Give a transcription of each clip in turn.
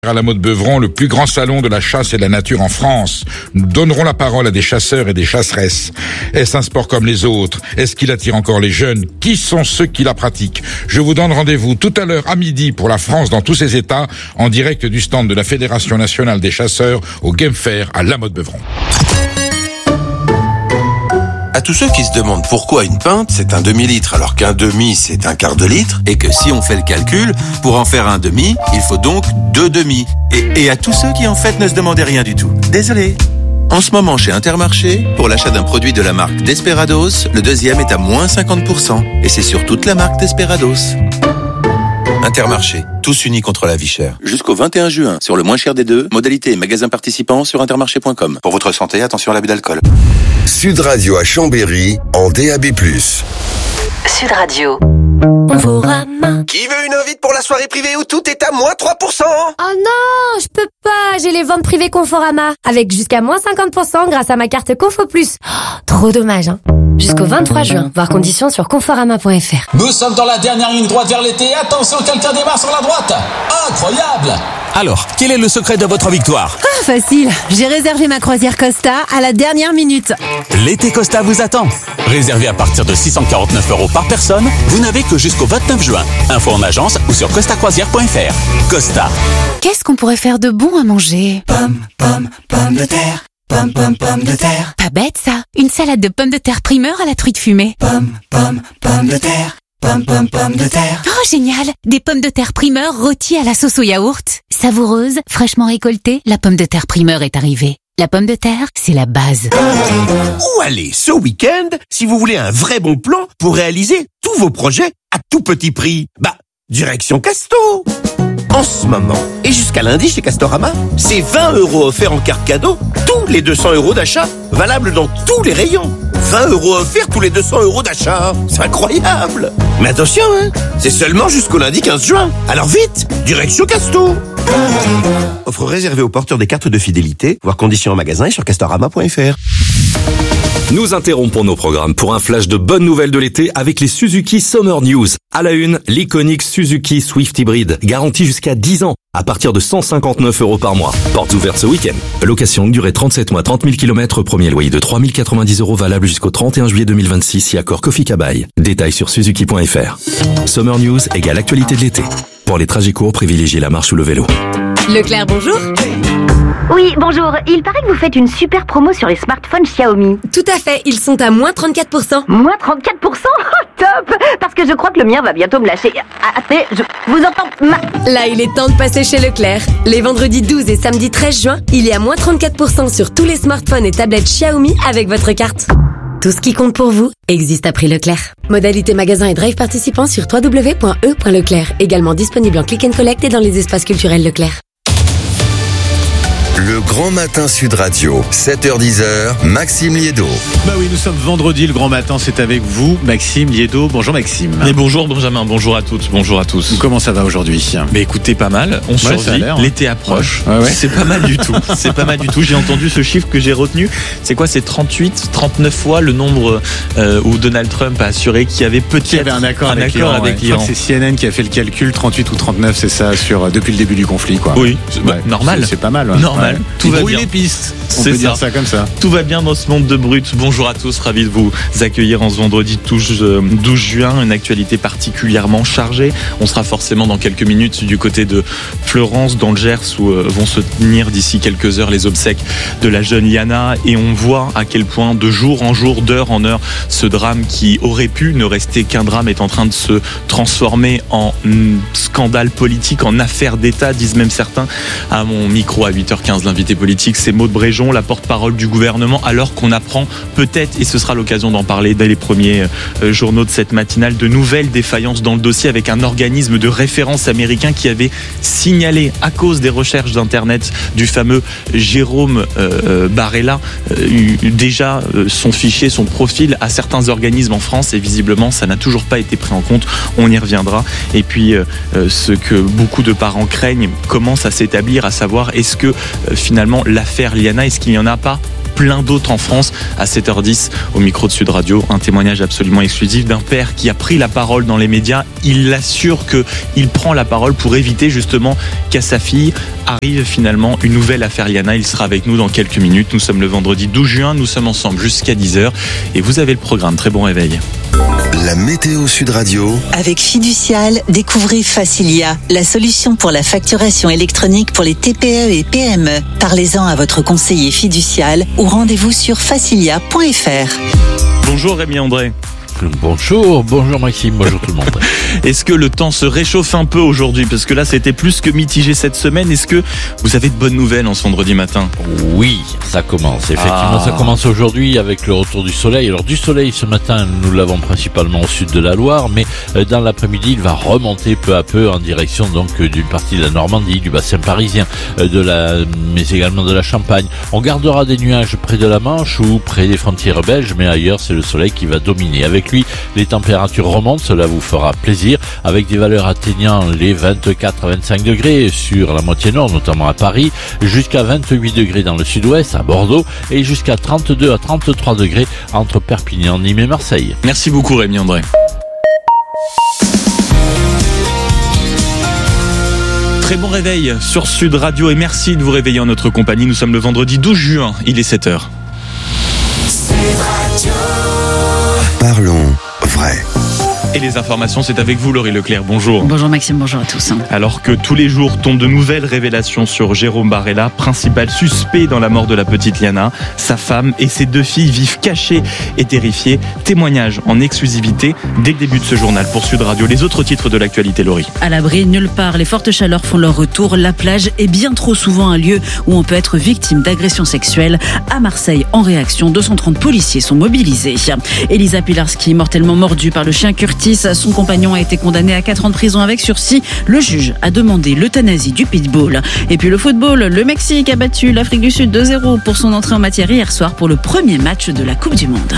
À la Motte-Beuvron, le plus grand salon de la chasse et de la nature en France. Nous donnerons la parole à des chasseurs et des chasseresses. Est-ce un sport comme les autres? Est-ce qu'il attire encore les jeunes? Qui sont ceux qui la pratiquent? Je vous donne rendez-vous tout à l'heure à midi pour la France dans tous ses états, en direct du stand de la Fédération nationale des chasseurs au Game Fair à la Motte-Beuvron. À tous ceux qui se demandent pourquoi une pinte c'est un demi-litre alors qu'un demi c'est un quart de litre, et que si on fait le calcul, pour en faire un demi, il faut donc 2 demi. Et à tous ceux qui en fait ne se demandaient rien du tout. Désolé. En ce moment chez Intermarché, pour l'achat d'un produit de la marque Desperados, le deuxième est à moins 50%. Et c'est sur toute la marque Desperados. Intermarché, tous unis contre la vie chère. Jusqu'au 21 juin, sur le moins cher des deux, modalités et magasins participants sur intermarché.com. Pour votre santé, attention à l'abus d'alcool. Sud Radio à Chambéry, en DAB+. Sud Radio. Conforama. Qui veut une invite pour la soirée privée où tout est à moins 3%? Oh non, je peux pas, j'ai les ventes privées Conforama. Avec jusqu'à moins 50% grâce à ma carte Confo Plus. Oh, trop dommage, hein. Jusqu'au 23 juin, voir conditions sur conforama.fr. Nous sommes dans la dernière ligne droite vers l'été. Attention, quelqu'un démarre sur la droite. Incroyable! Alors, quel est le secret de votre victoire? Ah, facile. J'ai réservé ma croisière Costa à la dernière minute. L'été Costa vous attend. Réservé à partir de 649 € par personne, vous n'avez que jusqu'au 29 juin. Info en agence ou sur costacroisière.fr. Costa. Qu'est-ce qu'on pourrait faire de bon à manger? Pommes de terre. Pommes de terre. Pas bête, ça. Une salade de pommes de terre primeur à la truite fumée. Pommes de terre. Pommes de terre. Oh, génial! Des pommes de terre primeur rôties à la sauce au yaourt. Savoureuse, fraîchement récoltée, la pomme de terre primeur est arrivée. La pomme de terre, c'est la base. Où aller ce week-end si vous voulez un vrai bon plan pour réaliser tous vos projets à tout petit prix? Direction Casto! En ce moment, et jusqu'à lundi chez Castorama, c'est 20 € offerts en carte cadeau, tous les 200 € d'achat, valable dans tous les rayons. 20 € offerts tous les 200 € d'achat. C'est incroyable! Mais attention, c'est seulement jusqu'au lundi 15 juin. Alors vite, direction Casto! Offre réservée aux porteurs des cartes de fidélité, voir conditions en magasin et sur castorama.fr. Nous interrompons nos programmes pour un flash de bonnes nouvelles de l'été avec les Suzuki Summer News. À la une, l'iconique Suzuki Swift Hybrid, garantie jusqu'à 10 ans, à partir de 159 € par mois. Portes ouvertes ce week-end. Location longue durée 37 mois, 30 000 km, premier loyer de 3 090 € valable jusqu'au 31 juillet 2026 si accord Kofi Kabaï. Détails sur suzuki.fr. Summer News égale actualité de l'été. Pour les trajets courts, privilégiez la marche ou le vélo. Leclerc, bonjour. Oui, bonjour. Il paraît que vous faites une super promo sur les smartphones Xiaomi. Tout à fait, ils sont à moins 34%. Moins 34%? Oh, top! Parce que je crois que le mien va bientôt me lâcher. Attendez, je vous entends Là, il est temps de passer chez Leclerc. Les vendredis 12 et samedi 13 juin, il y a moins 34% sur tous les smartphones et tablettes Xiaomi avec votre carte. Tout ce qui compte pour vous existe à prix Leclerc. Modalité magasin et drive participants sur www.e.leclerc. Également disponible en click and collect et dans les espaces culturels Leclerc. Le Grand Matin Sud Radio, 7h-10h, Maxime Liédo. Oui, nous sommes vendredi, le Grand Matin, c'est avec vous, Maxime Liédo. Bonjour Maxime. Et bonjour Benjamin, bonjour à toutes, bonjour à tous. Comment ça va aujourd'hui? Mais écoutez, pas mal, on survit, l'été approche, c'est pas mal du tout, c'est pas mal du tout. J'ai entendu ce chiffre que j'ai retenu, c'est quoi? C'est 39 fois le nombre où Donald Trump a assuré qu'il y avait peut-être un accord avec l'Iran. Je crois que c'est CNN qui a fait le calcul, 38 ou 39, c'est ça, depuis le début du conflit, quoi. Oui, normal. C'est pas mal. Normal. Tout va bien. Les pistes. On peut dire ça comme ça. Tout va bien dans ce monde de brut. Bonjour à tous, ravi de vous accueillir en ce vendredi 12 juin. Une actualité particulièrement chargée. On sera forcément dans quelques minutes du côté de Fleurance, dans le Gers, où vont se tenir d'ici quelques heures les obsèques de la jeune Liana. Et on voit à quel point, de jour en jour, d'heure en heure, ce drame qui aurait pu ne rester qu'un drame est en train de se transformer en scandale politique, en affaire d'État, disent même certains. À mon micro à 8h15, l'invité politique, c'est Maud Bréjon, la porte-parole du gouvernement, alors qu'on apprend peut-être, et ce sera l'occasion d'en parler dès les premiers journaux de cette matinale, de nouvelles défaillances dans le dossier avec un organisme de référence américain qui avait signalé, à cause des recherches d'internet du fameux Jérôme Barella, déjà son fichier, son profil à certains organismes en France, et visiblement ça n'a toujours pas été pris en compte. On y reviendra. Et puis ce que beaucoup de parents craignent commence à s'établir, à savoir est-ce que finalement l'affaire Liana, est-ce qu'il n'y en a pas plein d'autres en France. À 7h10, au micro de Sud Radio, un témoignage absolument exclusif d'un père qui a pris la parole dans les médias. Il assure qu'il prend la parole pour éviter justement qu'à sa fille arrive finalement une nouvelle affaire Liana. Il sera avec nous dans quelques minutes. Nous sommes le vendredi 12 juin, nous sommes ensemble jusqu'à 10h et vous avez le programme. Très bon réveil. La météo Sud Radio. Avec Fiducial, découvrez Facilia, la solution pour la facturation électronique pour les TPE et PME. Parlez-en à votre conseiller Fiducial ou rendez-vous sur facilia.fr. Bonjour Rémi André. Bonjour Maxime, bonjour tout le monde. Est-ce que le temps se réchauffe un peu aujourd'hui? Parce que là, c'était plus que mitigé cette semaine. Est-ce que vous avez de bonnes nouvelles en ce vendredi matin? Oui, ça commence. Effectivement, ça commence aujourd'hui avec le retour du soleil. Alors du soleil ce matin, nous l'avons principalement au sud de la Loire, mais dans l'après-midi, il va remonter peu à peu en direction donc d'une partie de la Normandie, du bassin parisien, mais également de la Champagne. On gardera des nuages près de la Manche ou près des frontières belges, mais ailleurs, c'est le soleil qui va dominer. Avec lui, les températures remontent, cela vous fera plaisir, avec des valeurs atteignant les 24 à 25 degrés sur la moitié nord, notamment à Paris, jusqu'à 28 degrés dans le sud-ouest, à Bordeaux, et jusqu'à 32 à 33 degrés entre Perpignan, Nîmes et Marseille. Merci beaucoup Rémi André. Très bon réveil sur Sud Radio et merci de vous réveiller en notre compagnie. Nous sommes le vendredi 12 juin, il est 7h. Parlons vrai. Et les informations, c'est avec vous Laurie Leclerc, bonjour. Bonjour Maxime, bonjour à tous. Alors que tous les jours tombent de nouvelles révélations sur Jérôme Barella, principal suspect dans la mort de la petite Liana, sa femme et ses 2 filles vivent cachées et terrifiées. Témoignage en exclusivité dès le début de ce journal pour Sud Radio. Les autres titres de l'actualité, Laurie. À l'abri, nulle part, les fortes chaleurs font leur retour. La plage est bien trop souvent un lieu où on peut être victime d'agressions sexuelles. À Marseille, en réaction, 230 policiers sont mobilisés. Elisa Pilarski, mortellement mordue par le chien Curtis. Son compagnon a été condamné à 4 ans de prison avec sursis. Le juge a demandé l'euthanasie du pitbull. Et puis le football, le Mexique a battu l'Afrique du Sud 2-0 pour son entrée en matière hier soir pour le premier match de la Coupe du Monde.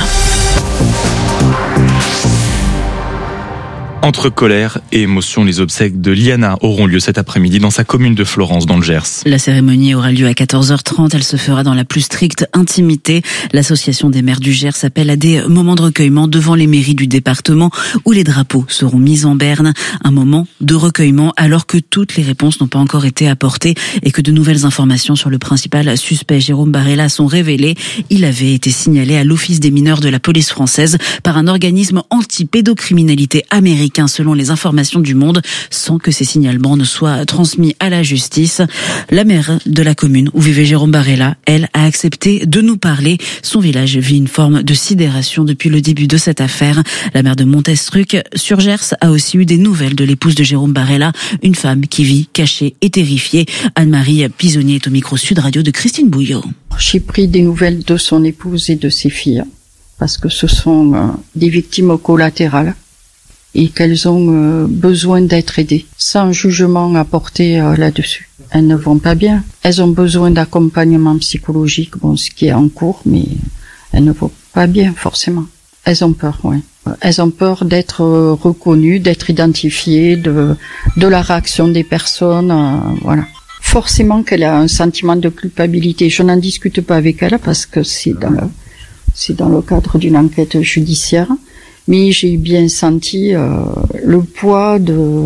Entre colère et émotion, les obsèques de Liana auront lieu cet après-midi dans sa commune de Florence, dans le Gers. La cérémonie aura lieu à 14h30. Elle se fera dans la plus stricte intimité. L'association des maires du Gers appelle à des moments de recueillement devant les mairies du département où les drapeaux seront mis en berne. Un moment de recueillement alors que toutes les réponses n'ont pas encore été apportées et que de nouvelles informations sur le principal suspect Jérôme Barella sont révélées. Il avait été signalé à l'Office des mineurs de la police française par un organisme anti-pédocriminalité américain selon les informations du Monde, sans que ces signalements ne soient transmis à la justice. La maire de la commune où vivait Jérôme Barella, elle, a accepté de nous parler. Son village vit une forme de sidération depuis le début de cette affaire. La maire de Montestruc sur Gers a aussi eu des nouvelles de l'épouse de Jérôme Barella, une femme qui vit cachée et terrifiée. Anne-Marie Pisonnier est au micro Sud Radio de Christine Bouillot. J'ai pris des nouvelles de son épouse et de ses filles, parce que ce sont des victimes collatérales et qu'elles ont besoin d'être aidées, sans jugement apporté là-dessus. Elles ne vont pas bien. Elles ont besoin d'accompagnement psychologique, ce qui est en cours, mais elles ne vont pas bien forcément. Elles ont peur, oui. Elles ont peur d'être reconnues, d'être identifiées, de la réaction des personnes, voilà. Forcément qu'elle a un sentiment de culpabilité. Je n'en discute pas avec elle parce que c'est dans le cadre d'une enquête judiciaire. Mais j'ai bien senti le poids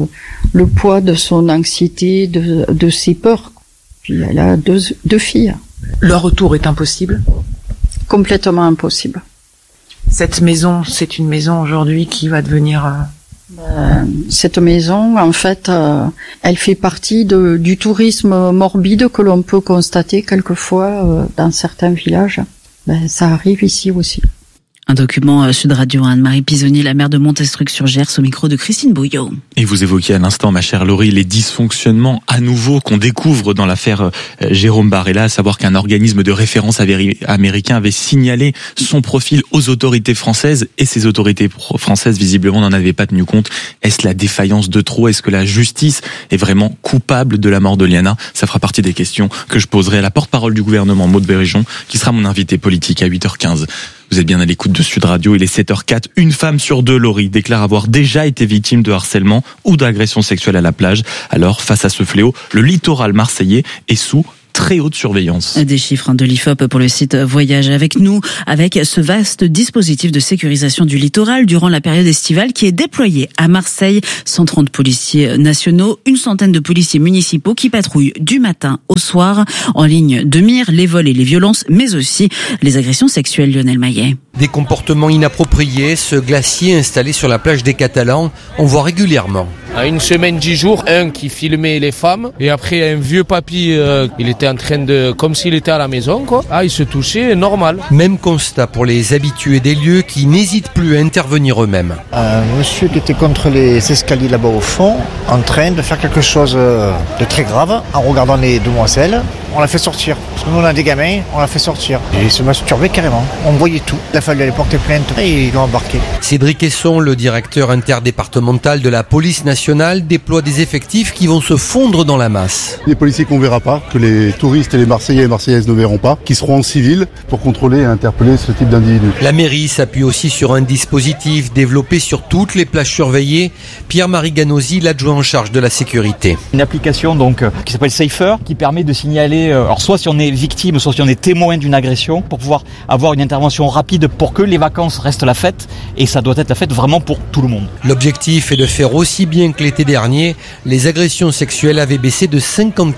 de son anxiété, de ses peurs. Puis elle a deux filles. Le retour est impossible? Complètement impossible. Cette maison, c'est une maison aujourd'hui qui va devenir... Cette maison, en fait, elle fait partie du tourisme morbide que l'on peut constater quelquefois dans certains villages. Ça arrive ici aussi. Un document Sud Radio, Anne-Marie Pisonnier, la maire de Montestruc sur Gers, au micro de Christine Bouillot. Et vous évoquiez à l'instant, ma chère Laurie, les dysfonctionnements à nouveau qu'on découvre dans l'affaire Jérôme Barella, à savoir qu'un organisme de référence américain avait signalé son profil aux autorités françaises et ces autorités françaises visiblement n'en avaient pas tenu compte. Est-ce la défaillance de trop? Est-ce que la justice est vraiment coupable de la mort de Liana? Ça fera partie des questions que je poserai à la porte-parole du gouvernement, Maud Berrichon, qui sera mon invité politique à 8h15. Vous êtes bien à l'écoute de Sud Radio, il est 7h04. Une femme sur 2, Laurie, déclare avoir déjà été victime de harcèlement ou d'agression sexuelle à la plage. Alors, face à ce fléau, le littoral marseillais est sous très haute surveillance. Des chiffres de l'IFOP pour le site Voyage avec nous, avec ce vaste dispositif de sécurisation du littoral durant la période estivale qui est déployé à Marseille. 130 policiers nationaux, une centaine de policiers municipaux qui patrouillent du matin au soir en ligne de mire les vols et les violences, mais aussi les agressions sexuelles. Lionel Maillet. Des comportements inappropriés, ce glacier installé sur la plage des Catalans, on voit régulièrement. À une semaine, 10 jours, un qui filmait les femmes et après un vieux papy, il était en train de, comme s'il était à la maison, quoi. Ah, il se touchait, normal. Même constat pour les habitués des lieux qui n'hésitent plus à intervenir eux-mêmes. Un monsieur qui était contre les escaliers là-bas au fond, en train de faire quelque chose de très grave, en regardant les demoiselles, on l'a fait sortir. Parce que nous on a des gamins, on l'a fait sortir. Et il se masturbait carrément. On voyait tout. Il a fallu aller porter plainte et ils l'ont embarqué. Cédric Esson, le directeur interdépartemental de la police nationale, déploie des effectifs qui vont se fondre dans la masse. Les policiers qu'on verra pas, que les touristes et les Marseillais et Marseillaises ne verront pas, qui seront en civil pour contrôler et interpeller ce type d'individus. La mairie s'appuie aussi sur un dispositif développé sur toutes les plages surveillées. Pierre-Marie Ganosi, l'adjoint en charge de la sécurité. Une application donc qui s'appelle Safer, qui permet de signaler, alors soit si on est victime, soit si on est témoin d'une agression, pour pouvoir avoir une intervention rapide pour que les vacances restent la fête, et ça doit être la fête vraiment pour tout le monde. L'objectif est de faire aussi bien que l'été dernier, les agressions sexuelles avaient baissé de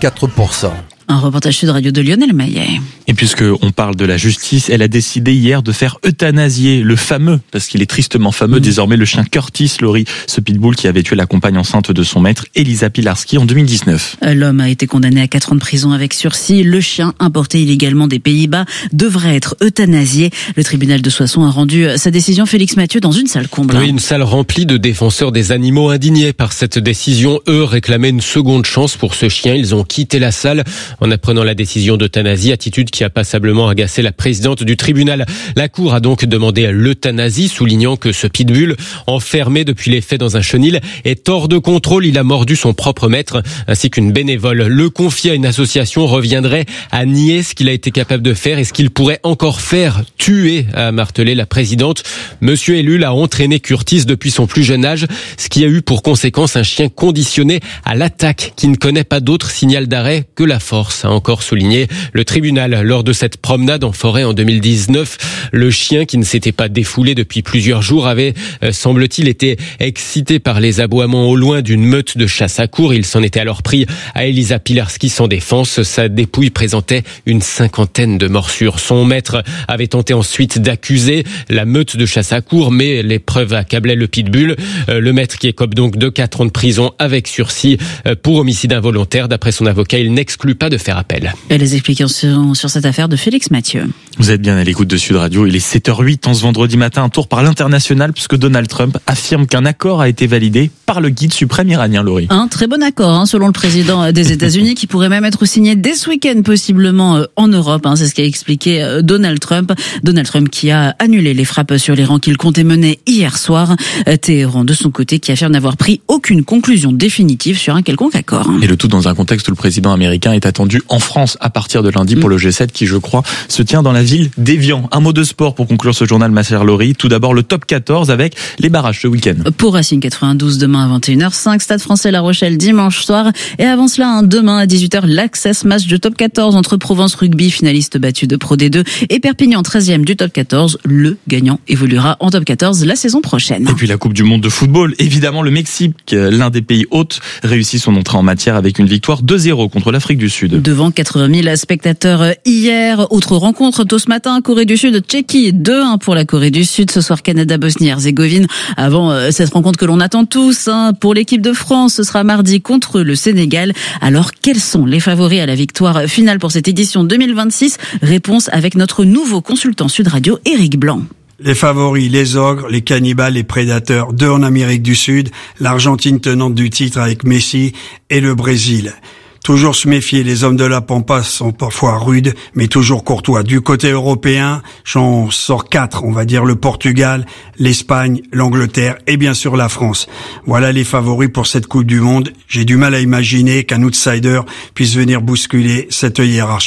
54%. Un reportage Sud Radio de Lionel Maillet. Et puisque on parle de la justice, elle a décidé hier de faire euthanasier le fameux, parce qu'il est tristement fameux désormais, le chien Curtis Laurie, ce pitbull qui avait tué la compagne enceinte de son maître, Elisa Pilarski, en 2019. L'homme a été condamné à 4 ans de prison avec sursis. Le chien, importé illégalement des Pays-Bas, devrait être euthanasié. Le tribunal de Soissons a rendu sa décision, Félix Mathieu, dans une salle comble. Oui, une salle remplie de défenseurs des animaux indignés par cette décision. Eux réclamaient une seconde chance pour ce chien. Ils ont quitté la salle en apprenant la décision d'euthanasie, attitude qui a passablement agacé la présidente du tribunal. La cour a donc demandé l'euthanasie, soulignant que ce pitbull, enfermé depuis les faits dans un chenil, est hors de contrôle. Il a mordu son propre maître, ainsi qu'une bénévole. Le confier à une association reviendrait à nier ce qu'il a été capable de faire et ce qu'il pourrait encore faire, tuer, a martelé la présidente. Monsieur élu l'a entraîné Curtis depuis son plus jeune âge, ce qui a eu pour conséquence un chien conditionné à l'attaque, qui ne connaît pas d'autre signal d'arrêt que la force, a encore souligné le tribunal lors de cette promenade en forêt en 2019. Le chien, qui ne s'était pas défoulé depuis plusieurs jours, avait, semble-t-il, été excité par les aboiements au loin d'une meute de chasse à courre. Il s'en était alors pris à Elisa Pilarski sans défense. Sa dépouille présentait une 50aine de morsures. Son maître avait tenté ensuite d'accuser la meute de chasse à courre, mais les preuves accablaient le pitbull. Le maître qui écope donc de 4 ans de prison avec sursis pour homicide involontaire. D'après son avocat, il n'exclut pas de faire appel. Et les explications sur cette affaire de Félix Mathieu. Vous êtes bien à l'écoute de Sud Radio. Il est 7h08 en ce vendredi matin. Un tour par l'international puisque Donald Trump affirme qu'un accord a été validé par le guide suprême iranien, Laurie. Un très bon accord, selon le président des États-Unis, qui pourrait même être signé dès ce week-end, possiblement en Europe. C'est ce qu'a expliqué Donald Trump. Donald Trump qui a annulé les frappes sur l'Iran qu'il comptait mener hier soir. Téhéran, de son côté, qui affirme n'avoir pris aucune conclusion définitive sur un quelconque accord. Et le tout dans un contexte où le président américain est attendu en France à partir de lundi pour le G7 qui, je crois, se tient dans la ville d'Évian. Un mot de sport pour conclure ce journal, ma chère Laurie. Tout d'abord, le top 14 avec les barrages ce week-end. Pour Racing 92 demain à 21h05, Stade Français La Rochelle dimanche soir. Et avant cela, demain à 18h, l'Access match de top 14 entre Provence Rugby, finaliste battu de Pro D2, et Perpignan 13e du top 14. Le gagnant évoluera en top 14 la saison prochaine. Et puis la Coupe du Monde de football. Évidemment, le Mexique, l'un des pays hôtes, réussit son entrée en matière avec une victoire 2-0 contre l'Afrique du Sud. Devant 80 000 spectateurs hier. Autre rencontre tôt ce matin, Corée du Sud, Tchéquie, 2-1 pour la Corée du Sud. Ce soir, Canada, Bosnie-Herzégovine. Avant cette rencontre que l'on attend tous, pour l'équipe de France, ce sera mardi contre le Sénégal. Alors, quels sont les favoris à la victoire finale pour cette édition 2026? Réponse avec notre nouveau consultant Sud Radio, Éric Blanc. Les favoris, les ogres, les cannibales, les prédateurs, 2 en Amérique du Sud, l'Argentine tenante du titre avec Messi et le Brésil. Toujours se méfier, les hommes de la Pampa sont parfois rudes, mais toujours courtois. Du côté européen, j'en sors 4, on va dire le Portugal, l'Espagne, l'Angleterre et bien sûr la France. Voilà les favoris pour cette Coupe du Monde. J'ai du mal à imaginer qu'un outsider puisse venir bousculer cette hiérarchie.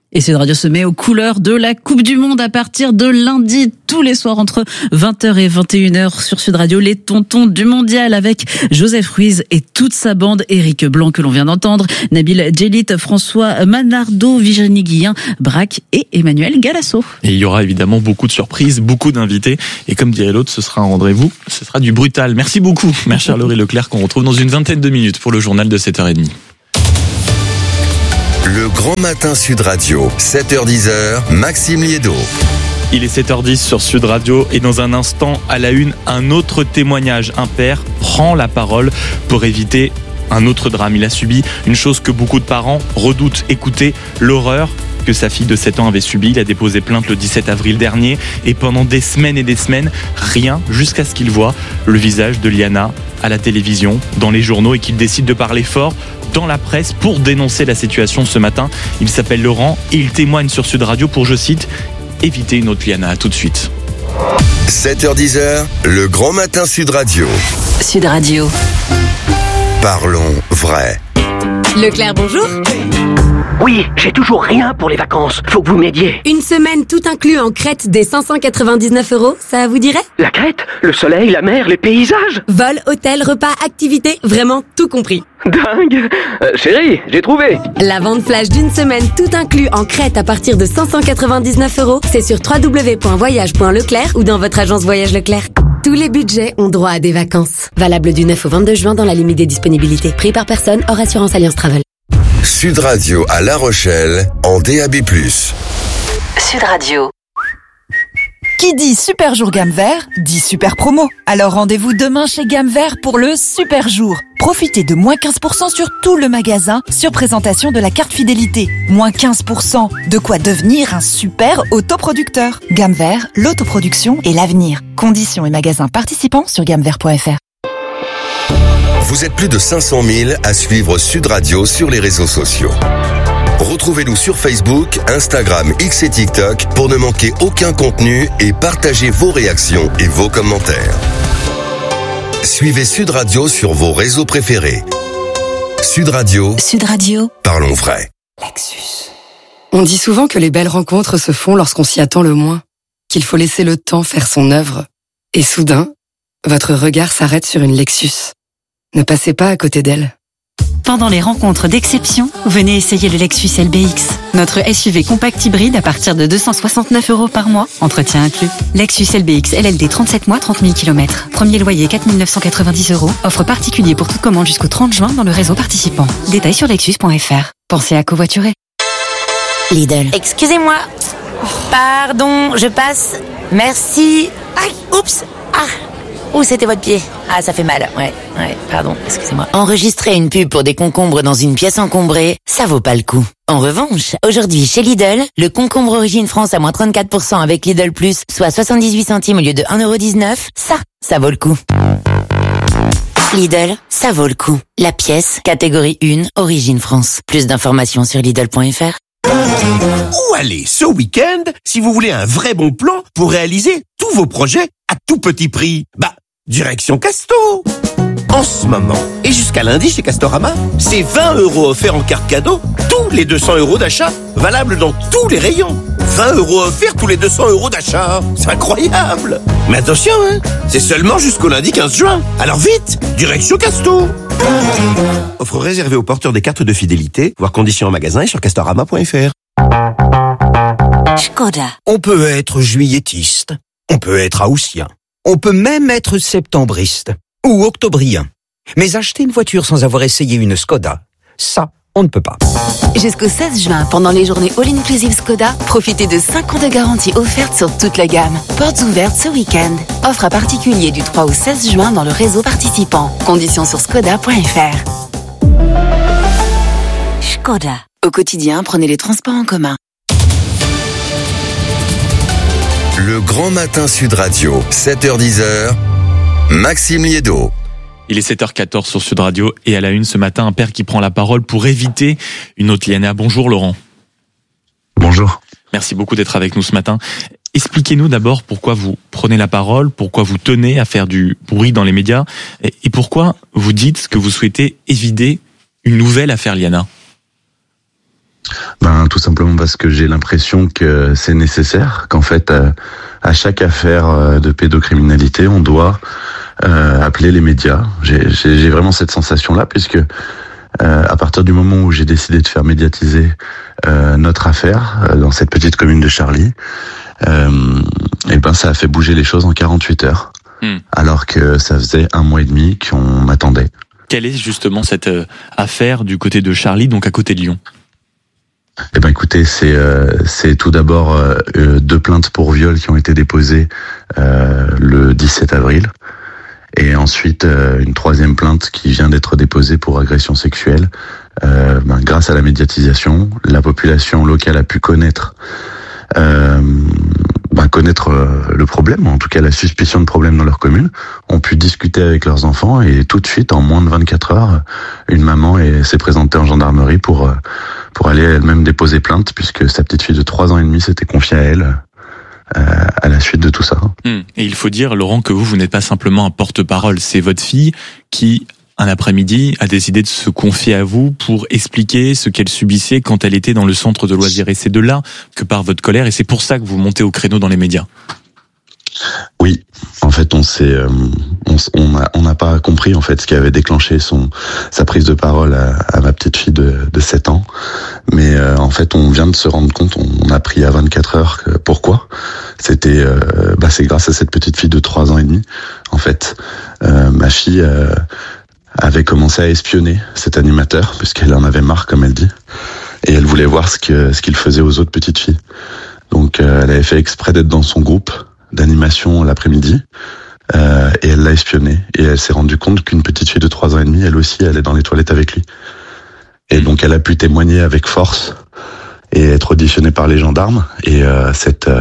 Et Sud Radio se met aux couleurs de la Coupe du Monde à partir de lundi, tous les soirs entre 20h et 21h sur Sud Radio, les tontons du mondial avec Joseph Ruiz et toute sa bande, Éric Blanc que l'on vient d'entendre, Nabil Djellit, François Manardo, Virginie Guillen, Braque et Emmanuel Galasso. Et il y aura évidemment beaucoup de surprises, beaucoup d'invités. Et comme dirait l'autre, ce sera un rendez-vous, ce sera du brutal. Merci beaucoup, ma chère Laurie Leclerc, qu'on retrouve dans une vingtaine de minutes pour le journal de 7h30. Le Grand Matin Sud Radio, 7h-10h, Maxime Liédo. Il est 7h10 sur Sud Radio et dans un instant, à la une, un autre témoignage. Un père prend la parole pour éviter un autre drame. Il a subi une chose que beaucoup de parents redoutent. Écoutez, l'horreur que sa fille de 7 ans avait subie. Il a déposé plainte le 17 avril dernier et pendant des semaines et des semaines, rien jusqu'à ce qu'il voit le visage de Liana à la télévision, dans les journaux et qu'il décide de parler fort dans la presse pour dénoncer la situation ce matin. Il s'appelle Laurent et il témoigne sur Sud Radio pour, je cite, éviter une autre Liana. À tout de suite. 7h-10h, le Grand Matin Sud Radio. Sud Radio. Parlons vrai. Leclerc, bonjour. Oui, j'ai toujours rien pour les vacances. Faut que vous m'aidiez. Une semaine tout inclus en Crète des 599 €, ça vous dirait? La Crète, le soleil, la mer, les paysages. Vol, hôtel, repas, activités, vraiment tout compris. Dingue. Chérie, j'ai trouvé. La vente flash d'une semaine tout inclus en Crète à partir de 599 €, c'est sur www.voyage.leclerc ou dans votre agence Voyage Leclerc. Tous les budgets ont droit à des vacances. Valable du 9 au 22 juin dans la limite des disponibilités. Prix par personne hors assurance Alliance Travel. Sud Radio à La Rochelle en DAB+. Sud Radio. Qui dit super jour gamme vert, dit super promo. Alors rendez-vous demain chez Gamme Vert pour le super jour. Profitez de moins 15% sur tout le magasin sur présentation de la carte fidélité. Moins 15%, de quoi devenir un super autoproducteur. Gamme Vert, l'autoproduction et l'avenir. Conditions et magasins participants sur gammevert.fr. Vous êtes plus de 500 000 à suivre Sud Radio sur les réseaux sociaux. Retrouvez-nous sur Facebook, Instagram, X et TikTok pour ne manquer aucun contenu et partagez vos réactions et vos commentaires. Suivez Sud Radio sur vos réseaux préférés. Sud Radio. Sud Radio. Parlons vrai. Lexus. On dit souvent que les belles rencontres se font lorsqu'on s'y attend le moins, qu'il faut laisser le temps faire son œuvre. Et soudain, votre regard s'arrête sur une Lexus. Ne passez pas à côté d'elle. Pendant les rencontres d'exception, venez essayer le Lexus LBX. Notre SUV compact hybride à partir de 269 € par mois, entretien inclus. Lexus LBX LLD 37 mois, 30 000 km. Premier loyer 4 990 €. Offre particulier pour toute commande jusqu'au 30 juin dans le réseau participant. Détails sur lexus.fr. Pensez à covoiturer. Lidl. Excusez-moi. Pardon, je passe. Merci. Aïe, oups. Ah. Ouh, c'était votre pied. Ah, ça fait mal. Ouais, pardon, excusez-moi. Enregistrer une pub pour des concombres dans une pièce encombrée, ça vaut pas le coup. En revanche, aujourd'hui, chez Lidl, le concombre Origine France à moins 34% avec Lidl Plus, soit 78 centimes au lieu de 1,19 €, ça vaut le coup. Lidl, ça vaut le coup. La pièce, catégorie 1, Origine France. Plus d'informations sur Lidl.fr. Où aller ce week-end si vous voulez un vrai bon plan pour réaliser tous vos projets à tout petit prix? Direction Casto. En ce moment, et jusqu'à lundi chez Castorama, c'est 20 € offerts en carte cadeau tous les 200 € d'achat, valable dans tous les rayons. 20 € offerts tous les 200 € d'achat. C'est incroyable. Mais attention, c'est seulement jusqu'au lundi 15 juin. Alors vite, direction Casto. Offre réservée aux porteurs des cartes de fidélité, voir conditions en magasin et sur castorama.fr. Skoda. On peut être juillettiste, on peut être haussien, on peut même être septembriste ou octobrien. Mais acheter une voiture sans avoir essayé une Skoda, ça, on ne peut pas. Jusqu'au 16 juin, pendant les journées All-Inclusive Skoda, profitez de 5 ans de garantie offerte sur toute la gamme. Portes ouvertes ce week-end. Offre à particulier du 3 au 16 juin dans le réseau participant. Conditions sur skoda.fr. Skoda. Au quotidien, prenez les transports en commun. Le Grand Matin Sud Radio, 7h-10h, Maxime Liédo. Il est 7h14 sur Sud Radio et à la une ce matin, un père qui prend la parole pour éviter une autre Liana. Bonjour Laurent. Bonjour. Merci beaucoup d'être avec nous ce matin. Expliquez-nous d'abord pourquoi vous prenez la parole, pourquoi vous tenez à faire du bruit dans les médias et pourquoi vous dites que vous souhaitez éviter une nouvelle affaire Liana. Tout tout simplement parce que j'ai l'impression que c'est nécessaire, qu'en fait, à chaque affaire de pédocriminalité, on doit appeler les médias. J'ai vraiment cette sensation-là, puisque à partir du moment où j'ai décidé de faire médiatiser notre affaire dans cette petite commune de Charly, et ben ça a fait bouger les choses en 48 heures, alors que ça faisait 1 mois et demi qu'on m'attendait. Quelle est justement cette affaire du côté de Charly, donc à côté de Lyon? Eh ben écoutez, c'est tout d'abord 2 plaintes pour viol qui ont été déposées le 17 avril. Et ensuite, une 3e plainte qui vient d'être déposée pour agression sexuelle. Grâce à la médiatisation, la population locale a pu connaître le problème, en tout cas la suspicion de problème dans leur commune, ont pu discuter avec leurs enfants, et tout de suite, en moins de 24 heures, une maman s'est présentée en gendarmerie pour aller elle-même déposer plainte, puisque sa petite fille de 3 ans et demi s'était confiée à elle à la suite de tout ça. Et il faut dire, Laurent, que vous n'êtes pas simplement un porte-parole, c'est votre fille qui, un après-midi, a décidé de se confier à vous pour expliquer ce qu'elle subissait quand elle était dans le centre de loisirs. Et c'est de là que part votre colère, et c'est pour ça que vous montez au créneau dans les médias. Oui, en fait, on n'a pas compris en fait ce qui avait déclenché sa prise de parole à ma petite fille de 7 ans. Mais en fait, on vient de se rendre compte, on a appris à 24 heures pourquoi. C'est grâce à cette petite fille de 3 ans et demi. En fait, ma fille avait commencé à espionner cet animateur, puisqu'elle en avait marre, comme elle dit, et elle voulait voir ce qu'il faisait aux autres petites filles. Donc elle avait fait exprès d'être dans son groupe d'animation l'après-midi, et elle l'a espionné, et elle s'est rendue compte qu'une petite fille de 3 ans et demi, elle aussi, elle est dans les toilettes avec lui. Et donc elle a pu témoigner avec force et être auditionnée par les gendarmes, et cette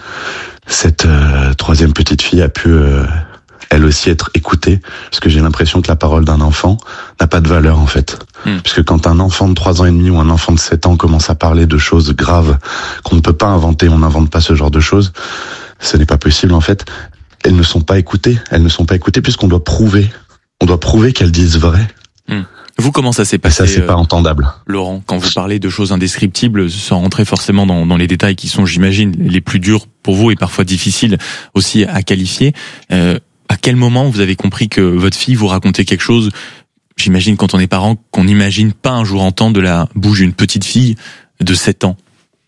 3e petite fille a pu elle aussi être écoutée, parce que j'ai l'impression que la parole d'un enfant n'a pas de valeur en fait. Puisque quand un enfant de 3 ans et demi ou un enfant de 7 ans commence à parler de choses graves qu'on ne peut pas inventer, on n'invente pas ce genre de choses, ce n'est pas possible en fait. Elles ne sont pas écoutées, puisqu'on doit prouver qu'elles disent vrai. Vous, comment ça s'est passé? Et ça, c'est pas entendable. Laurent, quand vous parlez de choses indescriptibles, sans rentrer forcément dans les détails qui sont, j'imagine, les plus durs pour vous et parfois difficiles aussi à qualifier, à quel moment vous avez compris que votre fille vous racontait quelque chose, j'imagine quand on est parent, qu'on n'imagine pas un jour entendre de la bouche d'une petite fille de 7 ans?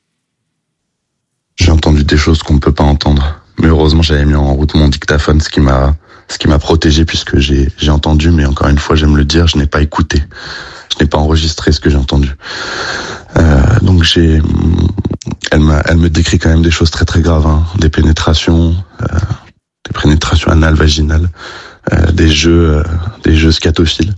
J'ai entendu des choses qu'on ne peut pas entendre. Mais heureusement, j'avais mis en route mon dictaphone, ce qui m'a protégé, puisque j'ai entendu, mais encore une fois, j'aime le dire, je n'ai pas écouté. Je n'ai pas enregistré ce que j'ai entendu. Donc elle me décrit quand même des choses très très graves, hein. Des pénétrations anales, vaginales, des jeux scatophiles.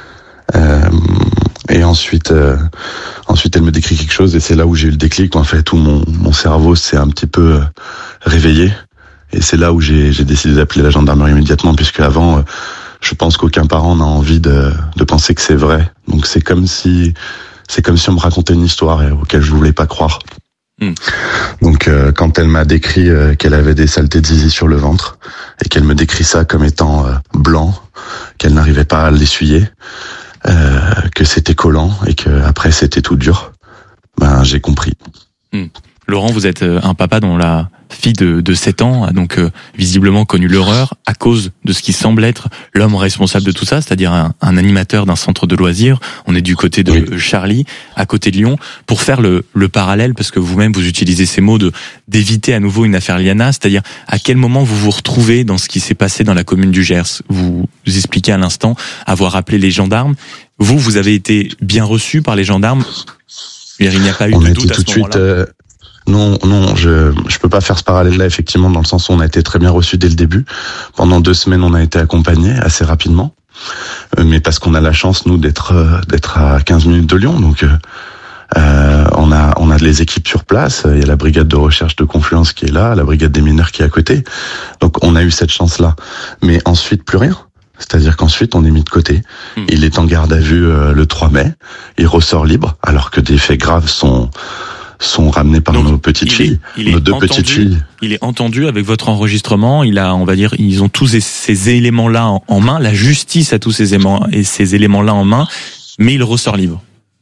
Et ensuite elle me décrit quelque chose, et c'est là où j'ai eu le déclic, en fait, où mon cerveau s'est un petit peu réveillé. Et c'est là où j'ai décidé d'appeler la gendarmerie immédiatement, puisque avant, je pense qu'aucun parent n'a envie de penser que c'est vrai. Donc c'est comme si on me racontait une histoire auquel je voulais pas croire. Donc quand elle m'a décrit qu'elle avait des saletés de zizi sur le ventre, et qu'elle me décrit ça comme étant blanc, qu'elle n'arrivait pas à l'essuyer, que c'était collant et que après c'était tout dur, j'ai compris. Laurent, vous êtes un papa dont la fille de 7 ans a donc visiblement connu l'horreur à cause de ce qui semble être l'homme responsable de tout ça, c'est-à-dire un animateur d'un centre de loisirs. On est du côté de Charly, à côté de Lyon. Pour faire le parallèle, parce que vous-même vous utilisez ces mots d'éviter à nouveau une affaire Liana, c'est-à-dire à quel moment vous vous retrouvez dans ce qui s'est passé dans la commune du Gers. Vous expliquez à l'instant avoir appelé les gendarmes. Vous avez été bien reçu par les gendarmes. Il n'y a pas eu de doute à ce moment-là. Non, je peux pas faire ce parallèle-là, effectivement, dans le sens où on a été très bien reçus dès le début. Pendant 2 semaines, on a été accompagnés assez rapidement, mais parce qu'on a la chance, nous, d'être à 15 minutes de Lyon. Donc, on a les équipes sur place. Il y a la brigade de recherche de Confluence qui est là, la brigade des mineurs qui est à côté. Donc, on a eu cette chance-là. Mais ensuite, plus rien. C'est-à-dire qu'ensuite, on est mis de côté. Il est en garde à vue le 3 mai. Il ressort libre, alors que des faits graves sont ramenés par nos petites filles, nos 2 petites filles. Il est entendu avec votre enregistrement. Ils ont tous ces éléments-là en main. La justice a tous ces éléments-là en main, mais il ressort libre.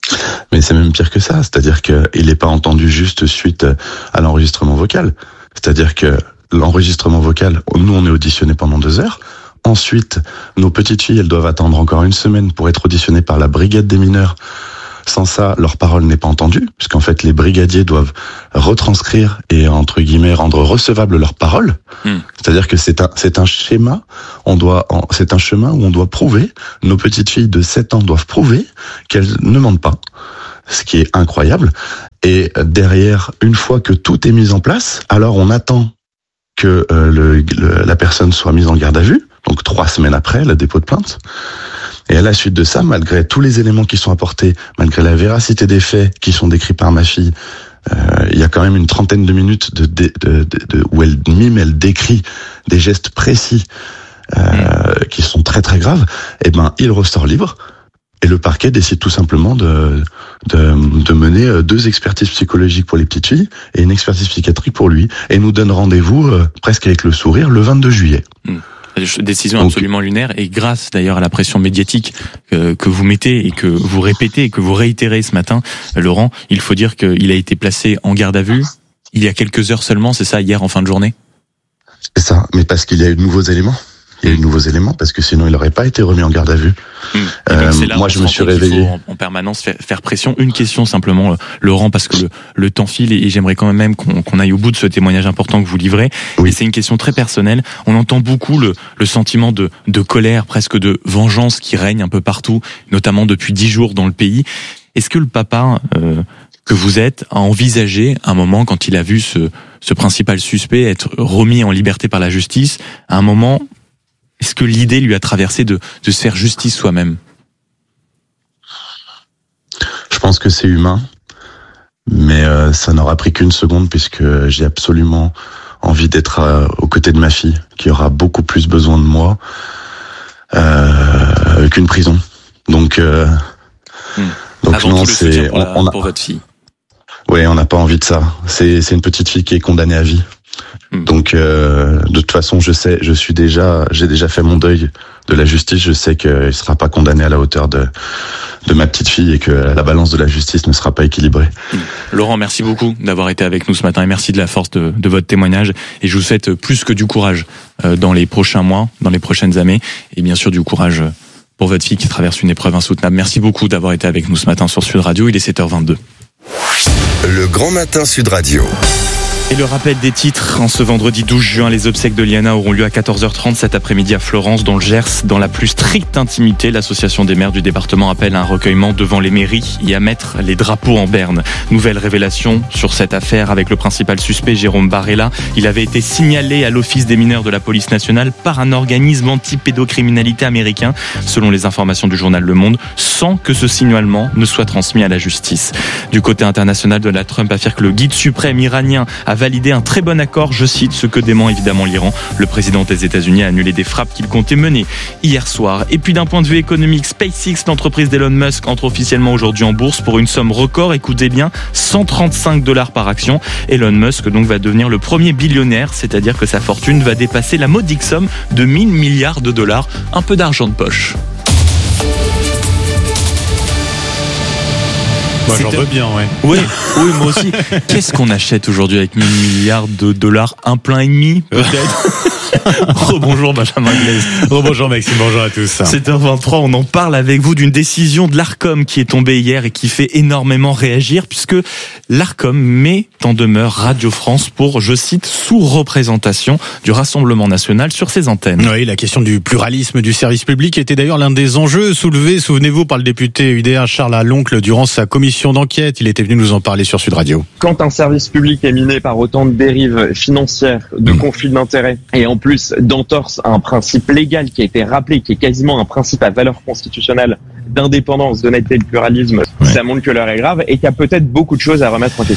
Mais c'est même pire que ça, c'est-à-dire qu'il n'est pas entendu juste suite à l'enregistrement vocal. C'est-à-dire que l'enregistrement vocal, nous on est auditionné pendant 2 heures. Ensuite, nos petites filles, elles doivent attendre encore 1 semaine pour être auditionnées par la brigade des mineurs. Sans ça, leur parole n'est pas entendue, puisqu'en fait les brigadiers doivent retranscrire et entre guillemets rendre recevable leurs paroles. C'est-à-dire que c'est un schéma. C'est un chemin où on doit prouver. Nos petites filles de 7 ans doivent prouver qu'elles ne mentent pas, ce qui est incroyable. Et derrière, une fois que tout est mis en place, alors on attend que la personne soit mise en garde à vue. Donc 3 semaines après le dépôt de plainte. Et à la suite de ça, malgré tous les éléments qui sont apportés, malgré la véracité des faits qui sont décrits par ma fille, il y a quand même une 30aine de minutes où elle décrit des gestes précis qui sont très très graves. Et ben, il ressort libre. Et le parquet décide tout simplement de mener 2 expertises psychologiques pour les petites filles et une expertise psychiatrique pour lui. Et nous donne rendez-vous presque avec le sourire le 22 juillet. Décision absolument lunaire, et grâce d'ailleurs à la pression médiatique que vous mettez et que vous répétez et que vous réitérez ce matin, Laurent, il faut dire qu'il a été placé en garde à vue il y a quelques heures seulement, c'est ça, hier en fin de journée? C'est ça, mais parce qu'il y a eu de nouveaux éléments. Il y a eu de nouveaux éléments parce que sinon il n'aurait pas été remis en garde à vue. Moi je me suis réveillé. Il faut en permanence faire pression. Une question simplement, Laurent, parce que le temps file et j'aimerais quand même qu'on aille au bout de ce témoignage important que vous livrez. Oui. Et c'est une question très personnelle. On entend beaucoup le sentiment de colère, presque de vengeance qui règne un peu partout, notamment depuis 10 jours dans le pays. Est-ce que le papa que vous êtes a envisagé un moment, quand il a vu ce principal suspect être remis en liberté par la justice, à un moment, est-ce que l'idée lui a traversé de se faire justice soi-même? Je pense que c'est humain, mais ça n'aura pris qu'une seconde puisque j'ai absolument envie d'être aux côtés de ma fille, qui aura beaucoup plus besoin de moi qu'une prison. Donc non, c'est pour votre fille. Oui, on n'a pas envie de ça. C'est une petite fille qui est condamnée à vie. Donc de toute façon, j'ai déjà fait mon deuil de la justice. Je sais qu'il sera pas condamné à la hauteur de ma petite fille et que la balance de la justice ne sera pas équilibrée. Laurent, merci beaucoup d'avoir été avec nous ce matin et merci de la force de votre témoignage. Et je vous souhaite plus que du courage dans les prochains mois, dans les prochaines années, et bien sûr du courage pour votre fille qui traverse une épreuve insoutenable. Merci beaucoup d'avoir été avec nous ce matin sur Sud Radio. Il est 7h22. Le Grand Matin Sud Radio. Et le rappel des titres, en ce vendredi 12 juin, les obsèques de Liana auront lieu à 14h30 cet après-midi à Florence, dans le Gers. Dans la plus stricte intimité, l'association des maires du département appelle à un recueillement devant les mairies et à mettre les drapeaux en berne. Nouvelle révélation sur cette affaire avec le principal suspect, Jérôme Barella. Il avait été signalé à l'Office des mineurs de la police nationale par un organisme anti-pédocriminalité américain, selon les informations du journal Le Monde, sans que ce signalement ne soit transmis à la justice. Du côté international, Donald Trump affirme que le guide suprême iranien a validé un très bon accord, je cite, ce que dément évidemment l'Iran. Le président des États-Unis a annulé des frappes qu'il comptait mener hier soir. Et puis d'un point de vue économique, SpaceX, l'entreprise d'Elon Musk, entre officiellement aujourd'hui en bourse pour une somme record, écoutez bien, $135 par action. Elon Musk donc va devenir le premier billionnaire, c'est-à-dire que sa fortune va dépasser la modique somme de 1000 milliards de dollars. Un peu d'argent de poche. Moi, j'en veux bien, ouais. Oui, moi aussi. Qu'est-ce qu'on achète aujourd'hui avec 1000 milliards de dollars? Un plein et demi, peut-être? Rebonjour Benjamin Glaise. Rebonjour Maxime, bonjour à tous. 7h23, on en parle avec vous d'une décision de l'Arcom qui est tombée hier et qui fait énormément réagir puisque l'Arcom met en demeure Radio France pour, je cite, sous-représentation du Rassemblement national sur ses antennes. Oui, la question du pluralisme du service public était d'ailleurs l'un des enjeux soulevés, souvenez-vous, par le député UDA Charles Aloncle durant sa commission d'enquête. Il était venu nous en parler sur Sud Radio. Quand un service public est miné par autant de dérives financières, de conflits d'intérêts et en plus d'entorse à un principe légal qui a été rappelé, qui est quasiment un principe à valeur constitutionnelle d'indépendance, d'honnêteté et de pluralisme, ça montre que l'heure est grave et qu'il y a peut-être beaucoup de choses à remettre en question.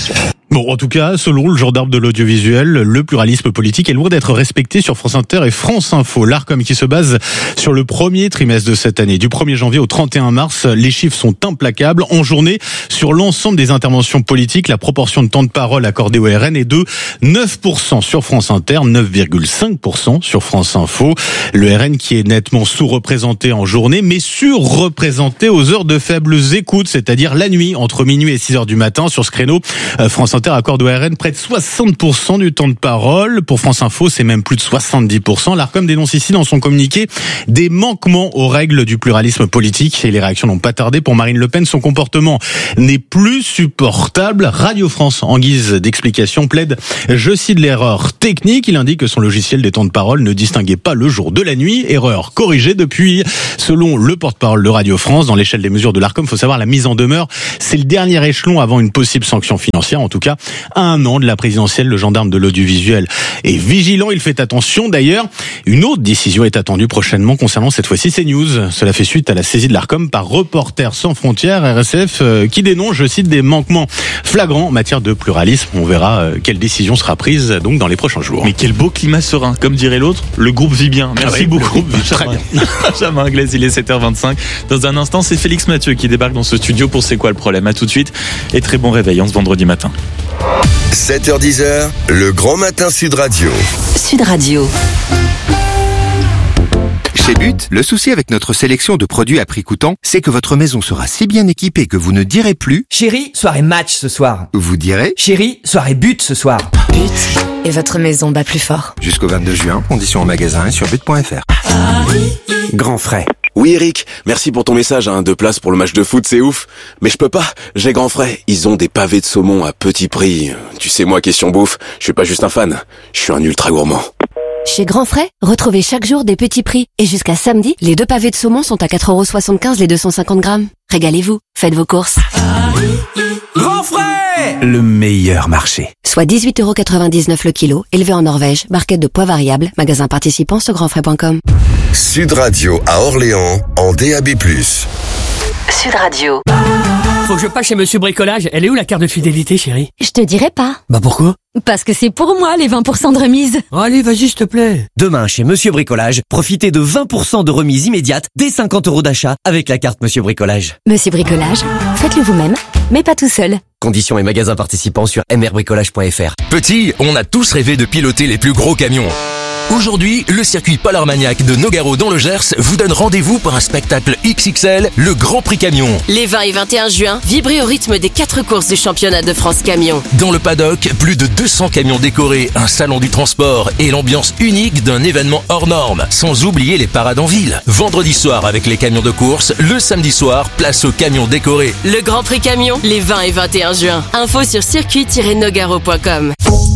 Bon, en tout cas, selon le gendarme de l'audiovisuel, le pluralisme politique est loin d'être respecté sur France Inter et France Info. L'Arcom qui se base sur le premier trimestre de cette année. Du 1er janvier au 31 mars, les chiffres sont implacables. En journée, sur l'ensemble des interventions politiques, la proportion de temps de parole accordée au RN est de 9% sur France Inter, 9,5% sur France Info. Le RN qui est nettement sous-représenté en journée, mais surreprésenté aux heures de faibles écoutes, c'est-à-dire la nuit, entre minuit et 6 heures du matin. Sur ce créneau, France Inter accorde au RN près de 60% du temps de parole. Pour France Info, c'est même plus de 70%. L'Arcom dénonce ici dans son communiqué des manquements aux règles du pluralisme politique et les réactions n'ont pas tardé. Pour Marine Le Pen, son comportement n'est plus supportable. Radio France, en guise d'explication, plaide, je cite, l'erreur technique. Il indique que son logiciel des temps de parole ne distinguait pas le jour de la nuit. Erreur corrigée depuis, selon le porte-parole de Radio France. Dans l'échelle des mesures de l'Arcom, faut savoir, la mise en demeure, c'est le dernier échelon avant une possible sanction financière. En tout cas, à un an de la présidentielle, le gendarme de l'audiovisuel est vigilant. Il fait attention. D'ailleurs, une autre décision est attendue prochainement concernant cette fois-ci CNews. Cela fait suite à la saisie de l'Arcom par Reporters sans frontières, RSF, qui dénonce, je cite, des manquements flagrants en matière de pluralisme. On verra quelle décision sera prise donc dans les prochains jours. Mais quel beau climat serein. Comme dirait l'autre, le groupe vit bien. Merci beaucoup. Benjamin Anglaise, il est 7h25. Dans un instant, c'est Félix Mathieu qui débarque dans ce studio pour C'est quoi le problème. À tout de suite et très bon réveil en ce vendredi matin. 7h10, le grand matin Sud Radio. Sud Radio. Chez But, le souci avec notre sélection de produits à prix coûtant, c'est que votre maison sera si bien équipée que vous ne direz plus « Chérie, soirée match ce soir ». Vous direz « Chérie, soirée but ce soir ». But, et votre maison bat plus fort. Jusqu'au 22 juin, conditions en magasin et sur but.fr. Grand frais. Oui Eric, merci pour ton message, 2 places pour le match de foot, c'est ouf. Mais je peux pas, j'ai Grand Frais, ils ont des pavés de saumon à petit prix. Tu sais moi, question bouffe, je suis pas juste un fan, je suis un ultra gourmand. Chez Grand Frais, retrouvez chaque jour des petits prix. Et jusqu'à samedi, les 2 pavés de saumon sont à 4,75€ les 250 grammes. Régalez-vous, faites vos courses. Grand Frais, le meilleur marché. Soit 18,99€ le kilo, élevé en Norvège, barquette de poids variable, magasin participant sur grandfrais.com. Sud Radio à Orléans en DAB+. Sud Radio. Faut que je passe chez Monsieur Bricolage. Elle est où la carte de fidélité, chérie? Je te dirai pas. Bah pourquoi? Parce que c'est pour moi les 20% de remise. Oh, allez, vas-y, s'il te plaît. Demain, chez Monsieur Bricolage, profitez de 20% de remise immédiate dès 50€ d'achat avec la carte Monsieur Bricolage. Monsieur Bricolage, faites-le vous-même, mais pas tout seul. Conditions et magasins participants sur mrbricolage.fr. Petit, on a tous rêvé de piloter les plus gros camions. Aujourd'hui, le circuit Polar Maniac de Nogaro dans le Gers vous donne rendez-vous pour un spectacle XXL, le Grand Prix Camion. Les 20 et 21 juin, vibrez au rythme des 4 courses du championnat de France Camion. Dans le paddock, plus de 200 camions décorés, un salon du transport et l'ambiance unique d'un événement hors norme. Sans oublier les parades en ville. Vendredi soir avec les camions de course, le samedi soir, place aux camions décorés. Le Grand Prix Camion, les 20 et 21 juin. Info sur circuit-nogaro.com.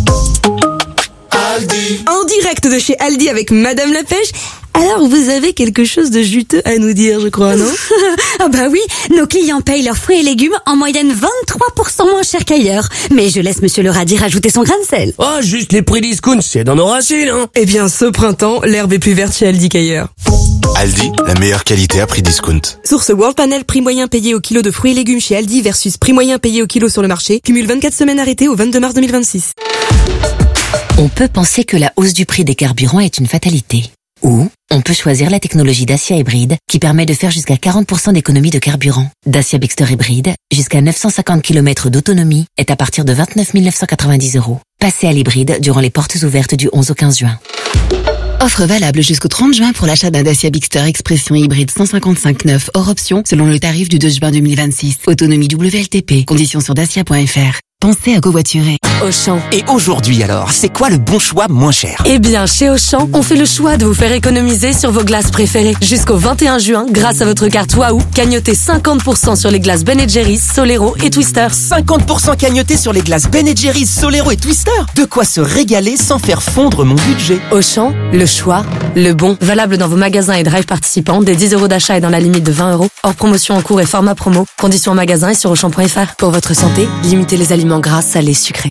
En direct de chez Aldi avec Madame la Pêche. Alors, vous avez quelque chose de juteux à nous dire, je crois, non? Ah bah oui, nos clients payent leurs fruits et légumes en moyenne 23% moins cher qu'ailleurs. Mais je laisse Monsieur le radis rajouter son grain de sel. Oh, juste les prix discount, c'est dans nos racines, hein. Eh bien, ce printemps, l'herbe est plus verte chez Aldi qu'ailleurs. Aldi, la meilleure qualité à prix discount. Source World Panel, prix moyen payé au kilo de fruits et légumes chez Aldi versus prix moyen payé au kilo sur le marché. Cumule 24 semaines arrêtées au 22 mars 2026. On peut penser que la hausse du prix des carburants est une fatalité. Ou on peut choisir la technologie Dacia Hybride qui permet de faire jusqu'à 40% d'économie de carburant. Dacia Bigster Hybride, jusqu'à 950 km d'autonomie, est à partir de 29 990€. Passez à l'hybride durant les portes ouvertes du 11 au 15 juin. Offre valable jusqu'au 30 juin pour l'achat d'un Dacia Bigster Expression hybride 155/9 hors option selon le tarif du 2 juin 2026. Autonomie WLTP. Conditions sur dacia.fr. Pensez à covoiturer. Auchan. Et aujourd'hui alors, c'est quoi le bon choix moins cher? Eh bien, chez Auchan, on fait le choix de vous faire économiser sur vos glaces préférées. Jusqu'au 21 juin, grâce à votre carte Waouh, cagnotez 50% sur les glaces Ben & Jerry's, Solero et Twister. 50% cagnoté sur les glaces Ben & Jerry's, Solero et Twister. De quoi se régaler sans faire fondre mon budget. Auchan, le choix, le bon. Valable dans vos magasins et drive participants, des 10€ d'achat et dans la limite de 20€. Hors promotion en cours et format promo. Conditions en magasin et sur Auchan.fr. Pour votre santé, limitez les aliments gras, salés, sucrés.